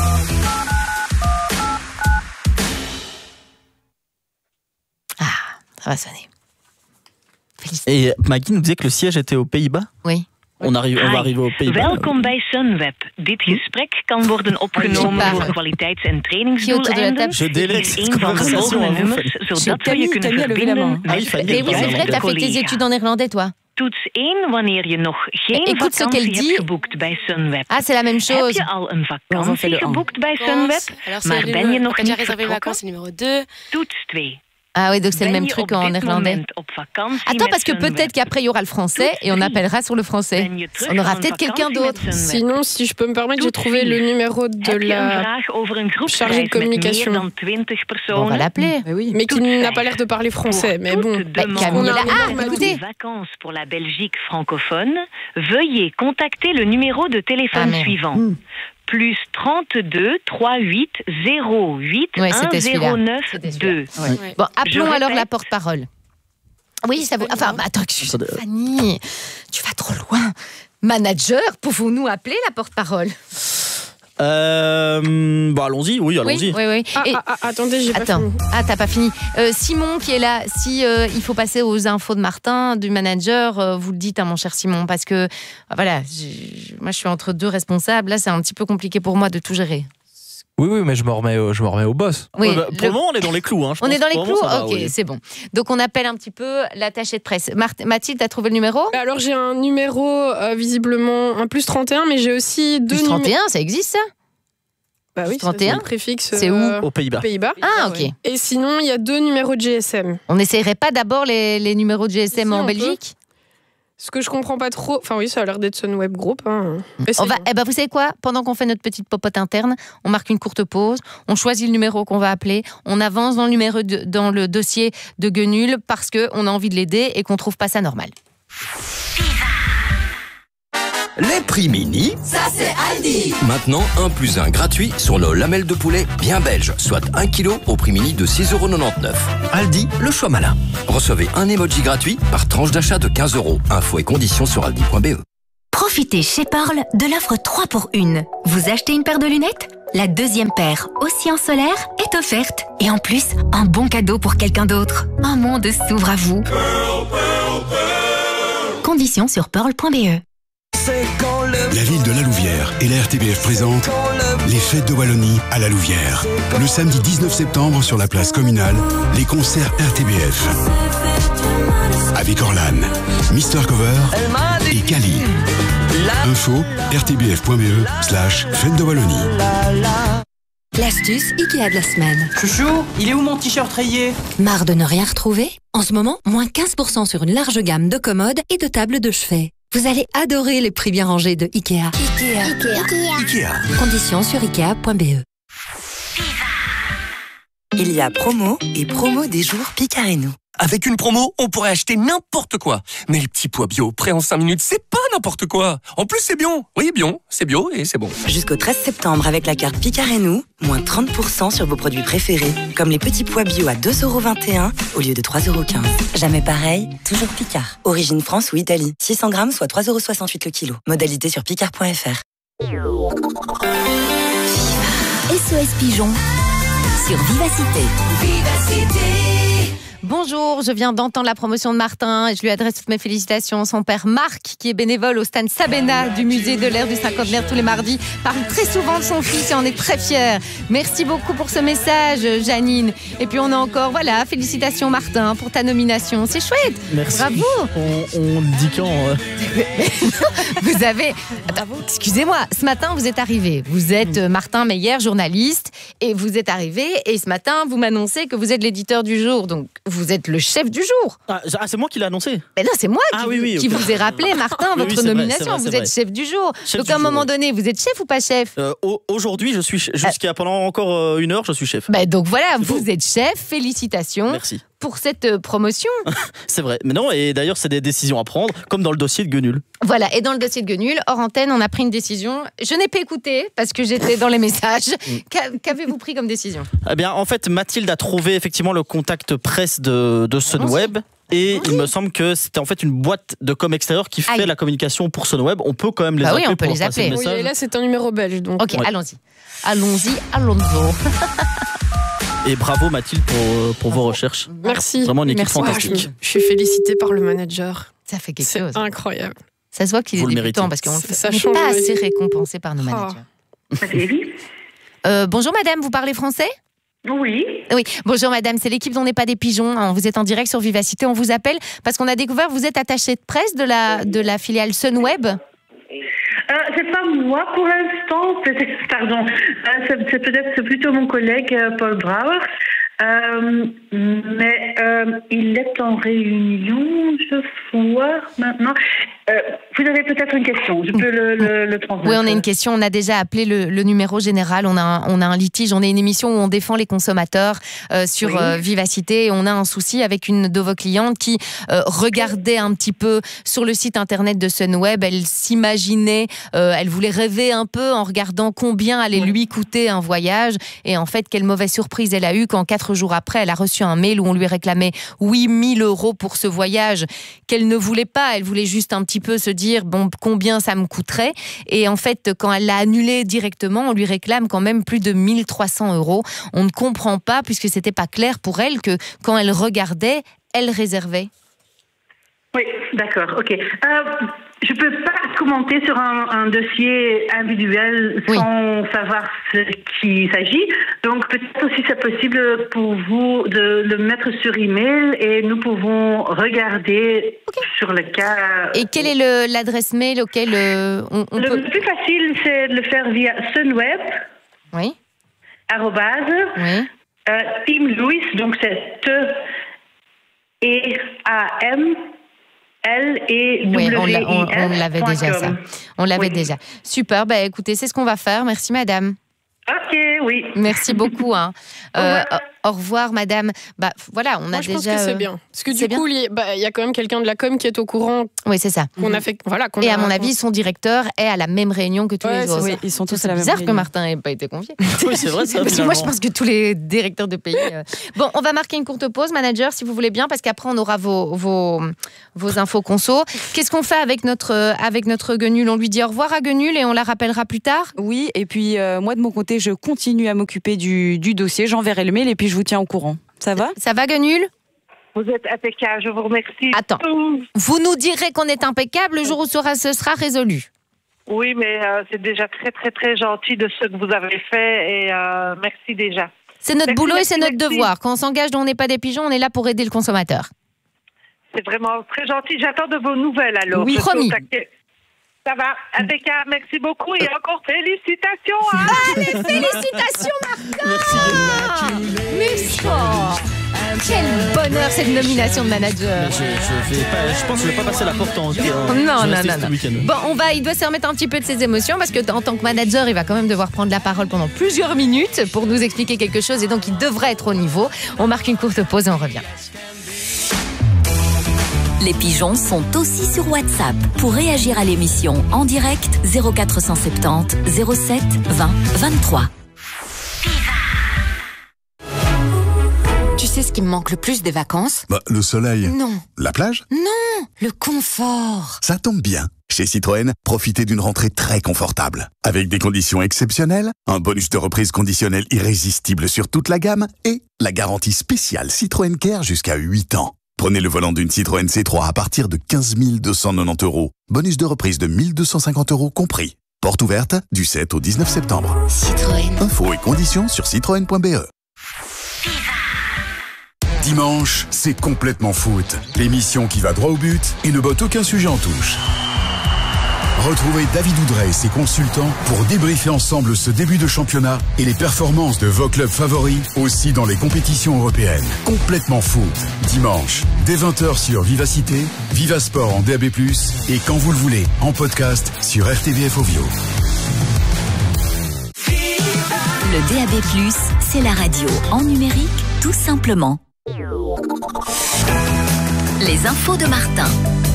Ça va sonner. Et Maggie nous disait que le siège était aux Pays-Bas. Oui. On, arrive, on va arriver aux Pays-Bas. Welkom bij Sunweb. Dit gesprek kan worden opgenomen Super. voor kwaliteits- en Qui autour de la trainingsdoeleinden. table? Je délègue Kies cette een van de conversation volgende à vous, nummers, Fanny. zodat we Fanny, je kunnen Fanny a levé la verbinden main. Ah oui, met Fanny, Et oui, elle c'est parle vrai, en t'as fait tes collega. études en néerlandais, toi. Toets één wanneer je nog geen Écoute ce qu'elle vakantie dit. hebt geboekt bij Sunweb. Ah, c'est la même Heb chose. je al een refait le vakantie un. geboekt bij Sunweb, Alors, c'est maar le- ben je nog t'as déjà niet réservé les vacances, vertrokken? c'est numéro deux. Toets twee. Ah oui, donc c'est le Ben même je truc op en dit néerlandais. moment op vakantie Attends, met parce que Sunweb? peut-être qu'après il y aura le français et on appellera sur le français. Ben je terug On aura van peut-être quelqu'un vakantie met d'autre. Sunweb? Sinon, si je peux me permettre, j'ai trouvé le numéro de Heb je een la vraag over een chargée de groepsreis met communication. meer dan twintig On va personen? l'appeler. mais qui n'a pas l'air de parler français. Mais bon, Bah, Camille est là. Ah, écoutez. écoutez. Vacances pour la Belgique francophone, veuillez contacter le numéro de téléphone Ah, merde. suivant. Plus trente-deux trente-huit zéro huit Ouais, c'était celui-là. zéro neuf C'était celui-là. deux. Ouais. Bon, appelons Je alors répète. la porte-parole. Oui, ça vaut. Enfin, bah, attends, excuse-moi, Fanny, tu vas trop loin. Manager, pouvons-nous appeler la porte-parole? Euh, bon, allons-y, oui, allons-y. Oui, oui, oui. Ah, Et- ah, ah, attendez, j'ai pas Attends, fini. ah, t'as pas fini. Euh, Simon qui est là, si euh, il faut passer aux infos de Martin, du manager, euh, vous le dites, hein, mon cher Simon, parce que euh, voilà, j'ai- moi je suis entre deux responsables. Là, c'est un petit peu compliqué pour moi de tout gérer. Oui, oui, mais je me remets au, je me remets au boss. Oui, Ouais, bah, pour le- le moment, on est dans les clous. Hein, je On pense. est dans les Pour le clous. moment, ça va, Ok, oui. c'est bon. Donc on appelle un petit peu l'attaché de presse. Marthe- Mathilde, t'as trouvé le numéro? Alors, j'ai un numéro, euh, visiblement, un plus trente et un, mais j'ai aussi deux Plus numéros. trente et un, ça existe ça? Bah oui, trente et un? c'est le préfixe. C'est où? euh, Aux Pays-Bas. Pays-Bas. Ah, ok. Et sinon, il y a deux numéros de G S M. On n'essayerait pas d'abord les, les numéros de G S M Si, en on Belgique? Ce que je comprends pas trop. Enfin, oui, ça a l'air d'être Sunweb Group. Hein. On Essayons. va, eh ben, vous savez quoi? Pendant qu'on fait notre petite popote interne, on marque une courte pause, on choisit le numéro qu'on va appeler, on avance dans le, numéro de- dans le dossier de Guenul parce qu'on a envie de l'aider et qu'on trouve pas ça normal. Les prix mini. Ça, c'est Aldi. Maintenant, un plus un gratuit sur nos lamelles de poulet bien belges, soit un kilo au prix mini de six euros quatre-vingt-dix-neuf. Aldi, le choix malin. Recevez un emoji gratuit par tranche d'achat de quinze euros. Infos et conditions sur aldi point b e. Profitez chez Pearl de l'offre trois pour une. Vous achetez une paire de lunettes? La deuxième paire, aussi en solaire, est offerte. Et en plus, un bon cadeau pour quelqu'un d'autre. Un monde s'ouvre à vous. Conditions sur pearl point b e. La ville de La Louvière et la R T B F présentent les fêtes de Wallonie à La Louvière. Le samedi dix-neuf septembre sur la place communale, les concerts R T B F. Avec Orlan, Mister Cover et Kali. Info r t b f point b e slash fête de Wallonie. L'astuce Ikea de la semaine. Chouchou, il est où mon t-shirt rayé? Marre de ne rien retrouver? En ce moment, moins quinze pour cent sur une large gamme de commodes et de tables de chevet. Vous allez adorer les prix bien rangés de Ikea. Ikea. Ikea. Ikea. Conditions sur ikea point b e. Il y a promo et promo des jours Picard et nous. Avec une promo, on pourrait acheter n'importe quoi. Mais les petits pois bio, prêts en cinq minutes, c'est pas n'importe quoi. En plus, c'est bio. Oui, bio, c'est bio et c'est bon. Jusqu'au treize septembre, avec la carte Picard et nous, moins trente pour cent sur vos produits préférés, comme les petits pois bio à deux euros vingt et un au lieu de trois euros quinze. Jamais pareil, toujours Picard. Origine France ou Italie. six cents grammes, soit trois euros soixante-huit le kilo. Modalité sur picard point f r. S O S Pigeon sur Vivacité. Vivacité. Bonjour, je viens d'entendre la promotion de Martin et je lui adresse toutes mes félicitations. Son père Marc, qui est bénévole au stand Sabena du musée de l'ère du cinquantenaire tous les mardis, parle très souvent de son fils et en est très fier. Merci beaucoup pour ce message, Janine. Et puis on a encore, voilà, félicitations Martin pour ta nomination. C'est chouette. Merci. Bravo. On, on dit quand euh... Vous avez... Attends, excusez-moi, ce matin vous êtes arrivé. Vous êtes euh, Martin Meyer, journaliste, et vous êtes arrivé et ce matin vous m'annoncez que vous êtes l'éditeur du jour. Donc vous vous êtes le chef du jour. Ah, c'est moi qui l'ai annoncé. Mais non, c'est moi qui, ah, oui, oui, qui okay. vous ai rappelé, Martin, oui, votre oui, nomination. vrai, vrai, vous vrai. êtes chef du jour. Chef Donc du à un jour, moment ouais. donné, vous êtes chef ou pas chef euh, Aujourd'hui, je suis jusqu'à pendant encore euh, une heure, je suis chef. Bah, donc voilà, vous beau. êtes chef. Félicitations. Merci. Pour cette euh, promotion. C'est vrai. Mais non, et d'ailleurs, c'est des décisions à prendre, comme dans le dossier de Guenul. Voilà, et dans le dossier de Guenul, hors antenne, on a pris une décision. Je n'ai pas écouté parce que j'étais dans les messages. Qu'avez-vous pris comme décision? Eh bien, en fait, Mathilde a trouvé effectivement le contact presse de, de Sunweb. Et oui. il me semble que c'était en fait une boîte de com extérieure qui fait Aïe. la communication pour Sunweb. On peut quand même les bah appeler oui, on peut pour les appeler. Oui, et là, c'est un numéro belge. Donc. Ok, ouais. allons-y. Allons-y, allons-y. Et bravo Mathilde pour, pour vos recherches. Merci. Vraiment une équipe Merci. fantastique. Je, je suis félicitée par le manager. Ça fait quelque c'est chose. C'est incroyable. Ça se voit qu'il Vous est débutant parce qu'on n'est pas assez récompensé par nos managers. Valérie euh, Bonjour madame, vous parlez français? Oui. Oui, bonjour madame, c'est l'équipe d'On n'est pas des pigeons. Vous êtes en direct sur Vivacité, on vous appelle parce qu'on a découvert que vous êtes attaché de presse de la, de la filiale Sunweb. Euh, c'est pas moi pour l'instant, pardon. Euh, c'est, c'est peut-être c'est plutôt mon collègue euh, Paul Brouwer. Euh, mais euh, il est en réunion, je vois maintenant. Euh, vous avez peut-être une question, je peux le, le, le transmettre. Oui, on a une question, on a déjà appelé le, le numéro général, on a, un, on a un litige, on est une émission où on défend les consommateurs euh, sur oui. euh, Vivacité et on a un souci avec une de vos clientes qui euh, regardait un petit peu sur le site internet de Sunweb, elle s'imaginait, euh, elle voulait rêver un peu en regardant combien allait oui. lui coûter un voyage et en fait quelle mauvaise surprise elle a eue quand quatre jours après elle a reçu un mail où on lui réclamait huit mille euros pour ce voyage qu'elle ne voulait pas, elle voulait juste un petit peu se dire bon combien ça me coûterait et en fait quand elle l'a annulé directement on lui réclame quand même plus de mille trois cents euros. On ne comprend pas puisque c'était pas clair pour elle que quand elle regardait elle réservait. Oui, d'accord, ok. Euh, je ne peux pas commenter sur un, un dossier individuel oui. sans savoir ce qu'il s'agit. Donc peut-être aussi c'est possible pour vous de le mettre sur email et nous pouvons regarder okay. sur le cas. Et quelle est le, l'adresse mail auquel euh, on, on le, peut... le plus facile c'est de le faire via Sunweb. Oui. Arrobase. Oui. Euh, Team Louis, donc c'est T E A M. L et oui, on, l'a, on, on l'avait déjà ça. On l'avait oui. déjà. Super, bah, écoutez, c'est ce qu'on va faire. Merci madame. Ok, oui. Merci beaucoup. Hein. Euh, au revoir madame. Bah, voilà, on Moi, a je déjà... pense que c'est bien. Parce que du coup, il y, bah, y a quand même quelqu'un de la com qui est au courant. Oui, c'est ça. Qu'on a fait, voilà, qu'on et a... à mon avis, son directeur est à la même réunion que tous ouais, les autres. Oui, ils sont tous c'est à la même bizarre réunion. que Martin n'ait pas été convié. Oui, c'est vrai ça. Parce que moi, je pense que tous les directeurs de pays... Euh... Bon, on va marquer une courte pause, manager, si vous voulez bien, parce qu'après, on aura vos, vos, vos infos conso. Qu'est-ce qu'on fait avec notre, avec notre Guenul? On lui dit au revoir à Guenul et on la rappellera plus tard? Oui, et puis euh, moi, de mon côté, je continue à m'occuper du, du dossier. J'enverrai le mail et puis je vous tiens au courant. Ça va? Ça va, Guenul? Vous êtes impeccable, je vous remercie. Attends, vous nous direz qu'on est impeccable le jour où sera, ce sera résolu. Oui, mais euh, c'est déjà très, très, très gentil de ce que vous avez fait et euh, merci déjà. C'est notre merci, boulot merci, et c'est notre merci. devoir. Quand on s'engage dans On n'est pas des pigeons, on est là pour aider le consommateur. C'est vraiment très gentil. J'attends de vos nouvelles alors. Oui, promis. Ça va, impeccable, merci beaucoup et encore félicitations. Hein. Allez, félicitations Martin. Merci. Quel bonheur cette nomination de manager. Je, je, vais pas, je pense que je vais pas passer la porte en. Non, non, non, non. Bon, on va, il doit se remettre un petit peu de ses émotions parce que en tant que manager, il va quand même devoir prendre la parole pendant plusieurs minutes pour nous expliquer quelque chose et donc il devrait être au niveau. On marque une courte pause et on revient. Les pigeons sont aussi sur WhatsApp. Pour réagir à l'émission en direct, zéro quatre cent soixante-dix zéro sept vingt vingt-trois. Tu sais ce qui me manque le plus des vacances? Bah, le soleil. Non. La plage? Non, le confort. Ça tombe bien. Chez Citroën, profitez d'une rentrée très confortable. Avec des conditions exceptionnelles, un bonus de reprise conditionnel irrésistible sur toute la gamme et la garantie spéciale Citroën Care jusqu'à huit ans. Prenez le volant d'une Citroën C trois à partir de quinze mille deux cent quatre-vingt-dix euros. Bonus de reprise de mille deux cent cinquante euros compris. Porte ouverte du sept au dix-neuf septembre. Citroën. Infos et conditions sur citroën point b e. Dimanche, c'est complètement foot. L'émission qui va droit au but et ne botte aucun sujet en touche. Retrouvez David Oudret et ses consultants pour débriefer ensemble ce début de championnat et les performances de vos clubs favoris aussi dans les compétitions européennes. Complètement foot, dimanche, dès vingt heures sur Vivacité, Vivasport en D A B plus, et quand vous le voulez, en podcast sur R T B F Ovio. Le D A B plus, c'est la radio en numérique, tout simplement. Les infos de Martin.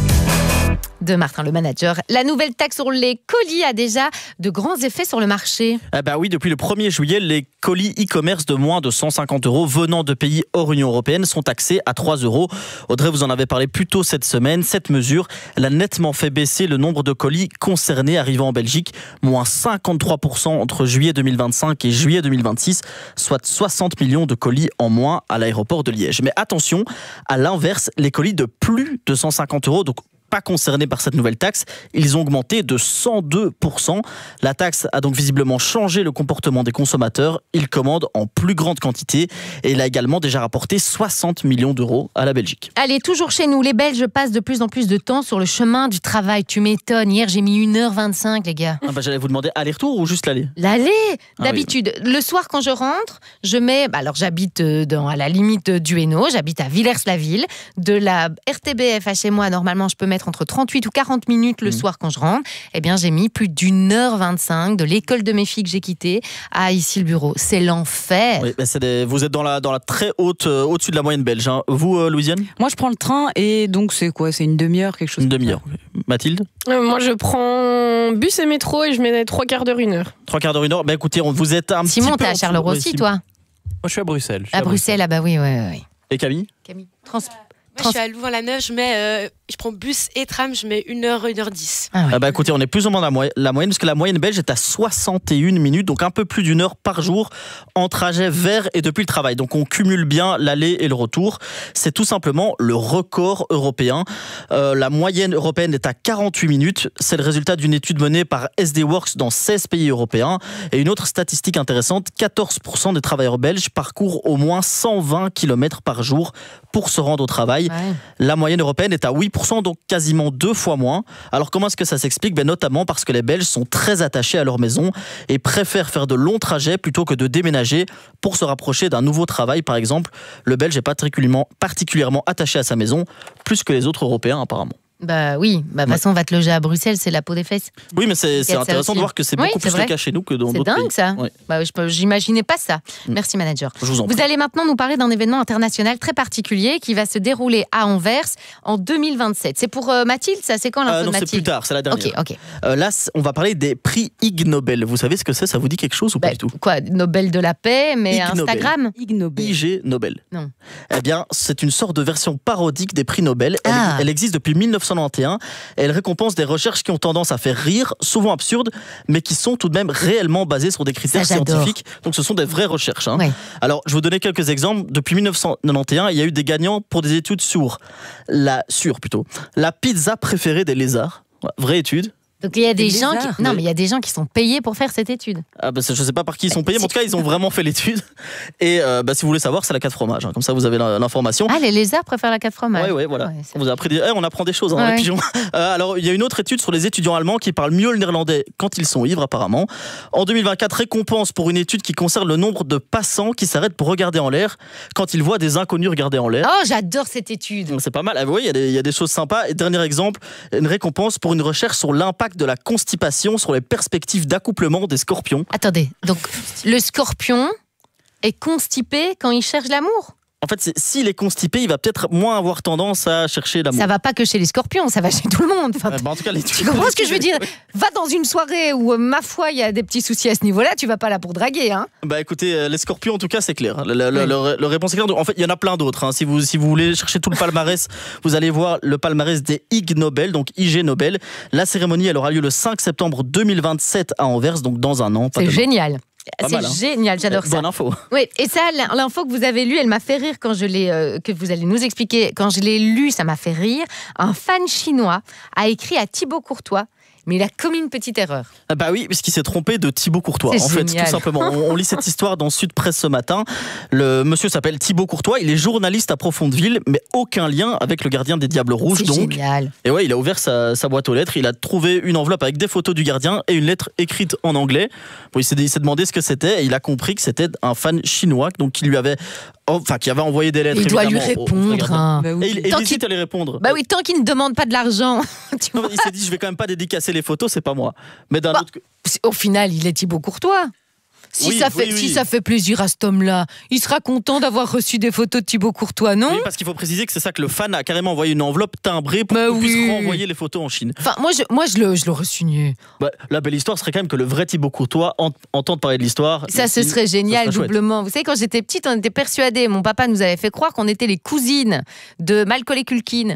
De Martin, le manager. La nouvelle taxe sur les colis a déjà de grands effets sur le marché. Ah bah oui, depuis le premier juillet, les colis e-commerce de moins de cent cinquante euros venant de pays hors Union européenne sont taxés à trois euros. Audrey, vous en avez parlé plus tôt cette semaine. Cette mesure, elle a nettement fait baisser le nombre de colis concernés arrivant en Belgique, moins cinquante-trois pour cent entre juillet deux mille vingt-cinq et juillet deux mille vingt-six, soit soixante millions de colis en moins à l'aéroport de Liège. Mais attention, à l'inverse, les colis de plus de cent cinquante euros, donc pas concernés par cette nouvelle taxe, ils ont augmenté de cent deux pour cent. La taxe a donc visiblement changé le comportement des consommateurs. Ils commandent en plus grande quantité et il a également déjà rapporté soixante millions d'euros à la Belgique. Allez, toujours chez nous, les Belges passent de plus en plus de temps sur le chemin du travail. Tu m'étonnes, hier j'ai mis une heure vingt-cinq, les gars. Ah bah, j'allais vous demander aller-retour ou juste l'aller ? L'aller. Ah D'habitude, oui. Le soir quand je rentre, je mets, bah alors j'habite dans, à la limite du Hainaut, j'habite à Villers-la-Ville. De la R T B F à chez moi, normalement je peux mettre entre trente-huit ou quarante minutes le mmh. soir quand je rentre. Eh bien, j'ai mis plus d'une heure vingt-cinq de l'école de mes filles que j'ai quittée à ici le bureau. C'est l'enfer. Oui, c'est des, vous êtes dans la, dans la très haute, euh, au-dessus de la moyenne belge. Hein. Vous, euh, Louisiane ? Moi, je prends le train et donc c'est quoi ? C'est une demi-heure, quelque chose ? Une demi-heure. Mathilde ? euh, Moi, je prends bus et métro et je mets trois quarts d'heure, une heure. Trois quarts d'heure, une heure. Ben écoutez, on, vous êtes un Simon, petit peu... Simon, t'es à Charleroi aussi, toi ? Moi, je suis à Bruxelles. Je suis à, à Bruxelles, Bruxelles, ah bah oui, oui, oui. oui. Et Camille ? Camille, trans... Moi, je suis à Louvain-la-Neuve, je mets, euh, je prends bus et tram, je mets une heure, une heure dix. Ah, ouais. ah bah écoutez, on est plus ou moins la, mo- la moyenne, parce que la moyenne belge est à soixante et une minutes, donc un peu plus d'une heure par jour en trajet vers et depuis le travail. Donc on cumule bien l'aller et le retour. C'est tout simplement le record européen. Euh, la moyenne européenne est à quarante-huit minutes. C'est le résultat d'une étude menée par S D Works dans seize pays européens. Et une autre statistique intéressante, quatorze pour cent des travailleurs belges parcourent au moins cent vingt kilomètres par jour pour se rendre au travail. Ouais. La moyenne européenne est à huit pour cent, donc quasiment deux fois moins. Alors comment est-ce que ça s'explique ? Ben, notamment parce que les Belges sont très attachés à leur maison et préfèrent faire de longs trajets plutôt que de déménager pour se rapprocher d'un nouveau travail. Par exemple, le Belge est particulièrement, particulièrement attaché à sa maison, plus que les autres Européens apparemment. Bah oui, bah, de toute façon, on va te loger à Bruxelles, c'est la peau des fesses. Oui, mais c'est, c'est intéressant de voir que c'est beaucoup oui, c'est plus vrai. le cas chez nous que dans c'est d'autres pays. C'est dingue ça. Ouais. Bah, je, j'imaginais pas ça. Merci manager. Je vous en prie. Vous allez maintenant nous parler d'un événement international très particulier qui va se dérouler à Anvers en deux mille vingt-sept. C'est pour euh, Mathilde, ça c'est quand l'info euh, non, de Mathilde ? C'est plus tard, c'est la dernière. Ok, ok. Euh, là, on va parler des prix Ig Nobel. Vous savez ce que c'est ? Ça vous dit quelque chose ou bah, pas du tout ? Quoi, Nobel de la paix, mais Ig Instagram ? Ig Nobel. I G Nobel. Non. Eh bien, c'est une sorte de version parodique des prix Nobel. Elle, ah. elle existe depuis mille neuf cent quatre-vingt-onze. Et elle récompense des recherches qui ont tendance à faire rire, souvent absurdes, mais qui sont tout de même réellement basées sur des critères Ça, scientifiques. Donc ce sont des vraies recherches. Hein. Ouais. Alors, je vais vous donner quelques exemples. Depuis mille neuf cent quatre-vingt-onze, il y a eu des gagnants pour des études sur la, sur plutôt, la pizza préférée des lézards. Vraie étude. Donc il y a des, des gens qui... non, mais il y a des gens qui sont payés pour faire cette étude. Ah bah, je sais pas par qui ils sont payés, mais en tout cas ils ont vraiment fait l'étude. Et euh, bah, si vous voulez savoir, c'est la quatre fromages. Hein. Comme ça vous avez l'information. Ah, les lézards préfèrent la quatre fromages. Oui, oui, voilà. Ouais, on vous a appris des... eh, on apprend des choses, hein, ouais. les pigeons. Euh, alors il y a une autre étude sur les étudiants allemands qui parlent mieux le néerlandais quand ils sont ivres apparemment. En deux mille vingt-quatre, récompense pour une étude qui concerne le nombre de passants qui s'arrêtent pour regarder en l'air quand ils voient des inconnus regarder en l'air. Oh, j'adore cette étude. C'est pas mal. Ah, oui, il y, y a des choses sympas. Et dernier exemple, une récompense pour une recherche sur l'impact de la constipation sur les perspectives d'accouplement des scorpions. Attendez, donc le scorpion est constipé quand il cherche l'amour ? En fait, c'est, s'il est constipé, il va peut-être moins avoir tendance à chercher l'amour. Ça va pas que chez les scorpions, ça va chez tout le monde. Enfin, euh, bah en tout cas, les tu comprends ce que je veux dire ? Va dans une soirée où, ma foi, il y a des petits soucis à ce niveau-là, tu vas pas là pour draguer. Hein. Bah écoutez, euh, les scorpions, en tout cas, c'est clair. Le, le, oui. le, le réponse est claire. En fait, il y en a plein d'autres. Hein. Si, vous, si vous voulez chercher tout le palmarès, vous allez voir le palmarès des Ig Nobel, donc I G Nobel. La cérémonie, elle aura lieu le cinq septembre deux mille vingt-sept à Anvers, donc dans un an. C'est demain. Génial. Pas c'est mal, hein. Génial, j'adore euh, ça. Bonne info. Oui, et ça, l'info que vous avez lue, elle m'a fait rire quand je l'ai, euh, que vous allez nous expliquer. Quand je l'ai lue, ça m'a fait rire. Un fan chinois a écrit à Thibaut Courtois mais il a commis une petite erreur. Ah bah oui, puisqu'il s'est trompé de Thibaut Courtois. C'est en génial. fait, tout simplement. On, on lit cette histoire dans Sud Presse ce matin. Le monsieur s'appelle Thibaut Courtois. Il est journaliste à Profondeville, mais aucun lien avec le gardien des Diables Rouges. C'est donc. génial. Et ouais, il a ouvert sa, sa boîte aux lettres. Il a trouvé une enveloppe avec des photos du gardien et une lettre écrite en anglais. Bon, il s'est, il s'est demandé ce que c'était et il a compris que c'était un fan chinois, donc qui lui avait, enfin, qui avait envoyé des lettres. Il doit lui évidemment, au- au répondre. gardien. hein. Et il, et il Tant hésite qu'il- à les répondre. Bah oui, tant qu'il ne demande pas de l'argent. tu Non, vois. il s'est dit, je vais quand même pas dédicacer les photos, c'est pas moi. Mais d'un Bah, autre. Au final, il est Thibaut Courtois. Si, Oui, ça fait, oui, oui. si ça fait plaisir à cet homme-là, il sera content d'avoir reçu des photos de Thibaut Courtois, non? Oui, parce qu'il faut préciser que c'est ça que le fan a carrément envoyé une enveloppe timbrée pour Bah qu'on puisse oui. renvoyer les photos en Chine. Enfin, moi, je, moi, je le, je l'aurais signé. Bah, la belle histoire serait quand même que le vrai Thibaut Courtois ent- entende parler de l'histoire. Ça, Et ce si- serait génial, ça serait chouette. doublement. Vous savez, quand j'étais petite, on était persuadés, mon papa nous avait fait croire qu'on était les cousines de Macaulay Culkin.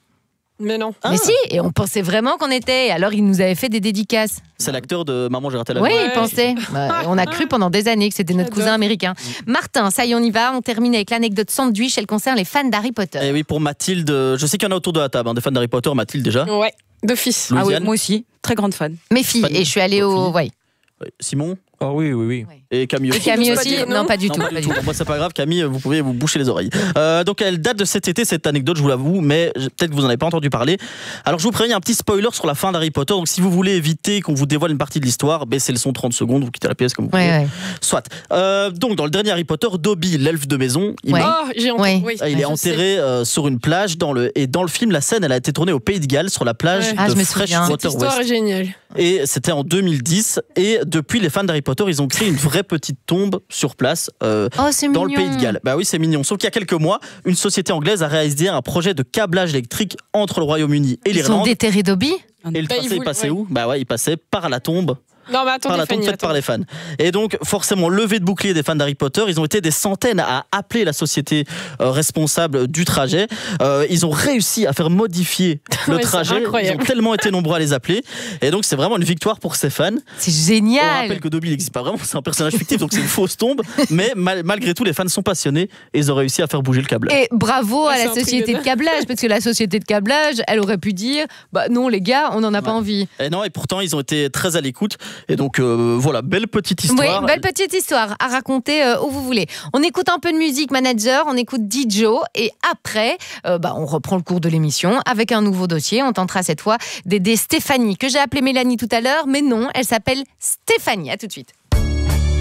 Mais non. Mais si, et on pensait vraiment qu'on était. Alors, il nous avait fait des dédicaces. C'est l'acteur de Maman, j'ai raté la Oui, vie. il pensait. Bah, on a cru pendant des années que c'était notre cousin américain. Martin, ça y est, on y va. On termine avec l'anecdote sandwich. Elle concerne les fans d'Harry Potter. Et oui, pour Mathilde, je sais qu'il y en a autour de la table, hein, des fans d'Harry Potter. Mathilde déjà. Ouais, d'office. Ah oui, Louisiane. moi aussi, très grande fan. Mes filles, Fan- et je suis allée au. Ouais. Simon. Ah oui, oui, oui. Et Camille Et aussi. Camille n'ose pas aussi dire Non, non. pas du Non, tout. pas pas du du tout. tout. Bon, bah, c'est pas grave, Camille, vous pouvez vous boucher les oreilles. Euh, donc elle date de cet été, cette anecdote, je vous l'avoue, mais je- peut-être que vous n'en avez pas entendu parler. Alors je vous préviens, il y a un petit spoiler sur la fin d'Harry Potter, donc si vous voulez éviter qu'on vous dévoile une partie de l'histoire, baissez le son trente secondes, vous quittez la pièce comme vous Ouais, voulez. ouais. Soit. Euh, donc dans le dernier Harry Potter, Dobby, l'elfe de maison, il, Ouais. meurt. Oh, j'ai entendu. Ouais. Oui. Ah, il est je sais. enterré euh, sur une plage dans le et dans le film la scène elle a été tournée au Pays de Galles sur la plage Ouais. Ah, je de me souviens. Cette Freshwater histoire West est géniale. et c'était en deux mille dix et depuis les fans d'Harry Potter ils ont créé une vraie petite tombe sur place euh, Oh, c'est dans mignon. le Pays de Galles. Bah oui, c'est mignon. Sauf qu'il y a quelques mois, une société anglaise a réalisé un projet de câblage électrique entre le Royaume-Uni et Ils ont l'Irlande. déterré Dobby. Et le Bah, tracé ils il voulaient- passait ouais. où Bah ouais, il passait par la tombe. Non, mais Par attendez, la tombe Fanny, faite par attendez. les fans. Et donc, forcément, levé de bouclier des fans d'Harry Potter, ils ont été des centaines à appeler la société euh, responsable du trajet. Euh, ils ont réussi à faire modifier le Ouais, c'est trajet. Ils ont incroyable. tellement été nombreux à les appeler. Et donc, c'est vraiment une victoire pour ces fans. C'est On génial. rappelle que Dobby n'existe pas vraiment, c'est un personnage fictif, donc c'est une fausse tombe. Mais mal- malgré tout, les fans sont passionnés et ils ont réussi à faire bouger le câble. Et bravo Ouais, à c'est la un truc société de de câblage, parce que la société de câblage, elle aurait pu dire bah non, les gars, on n'en a pas envie. Et non, et pourtant, ils ont été très à l'écoute. Et donc, euh, voilà, belle petite histoire. Oui, belle petite histoire à raconter euh, où vous voulez. On écoute un peu de musique, manager, on écoute D J, et après, euh, bah, on reprend le cours de l'émission avec un nouveau dossier. On tentera cette fois d'aider Stéphanie, que j'ai appelée Mélanie tout à l'heure, mais non, elle s'appelle Stéphanie. À tout de suite.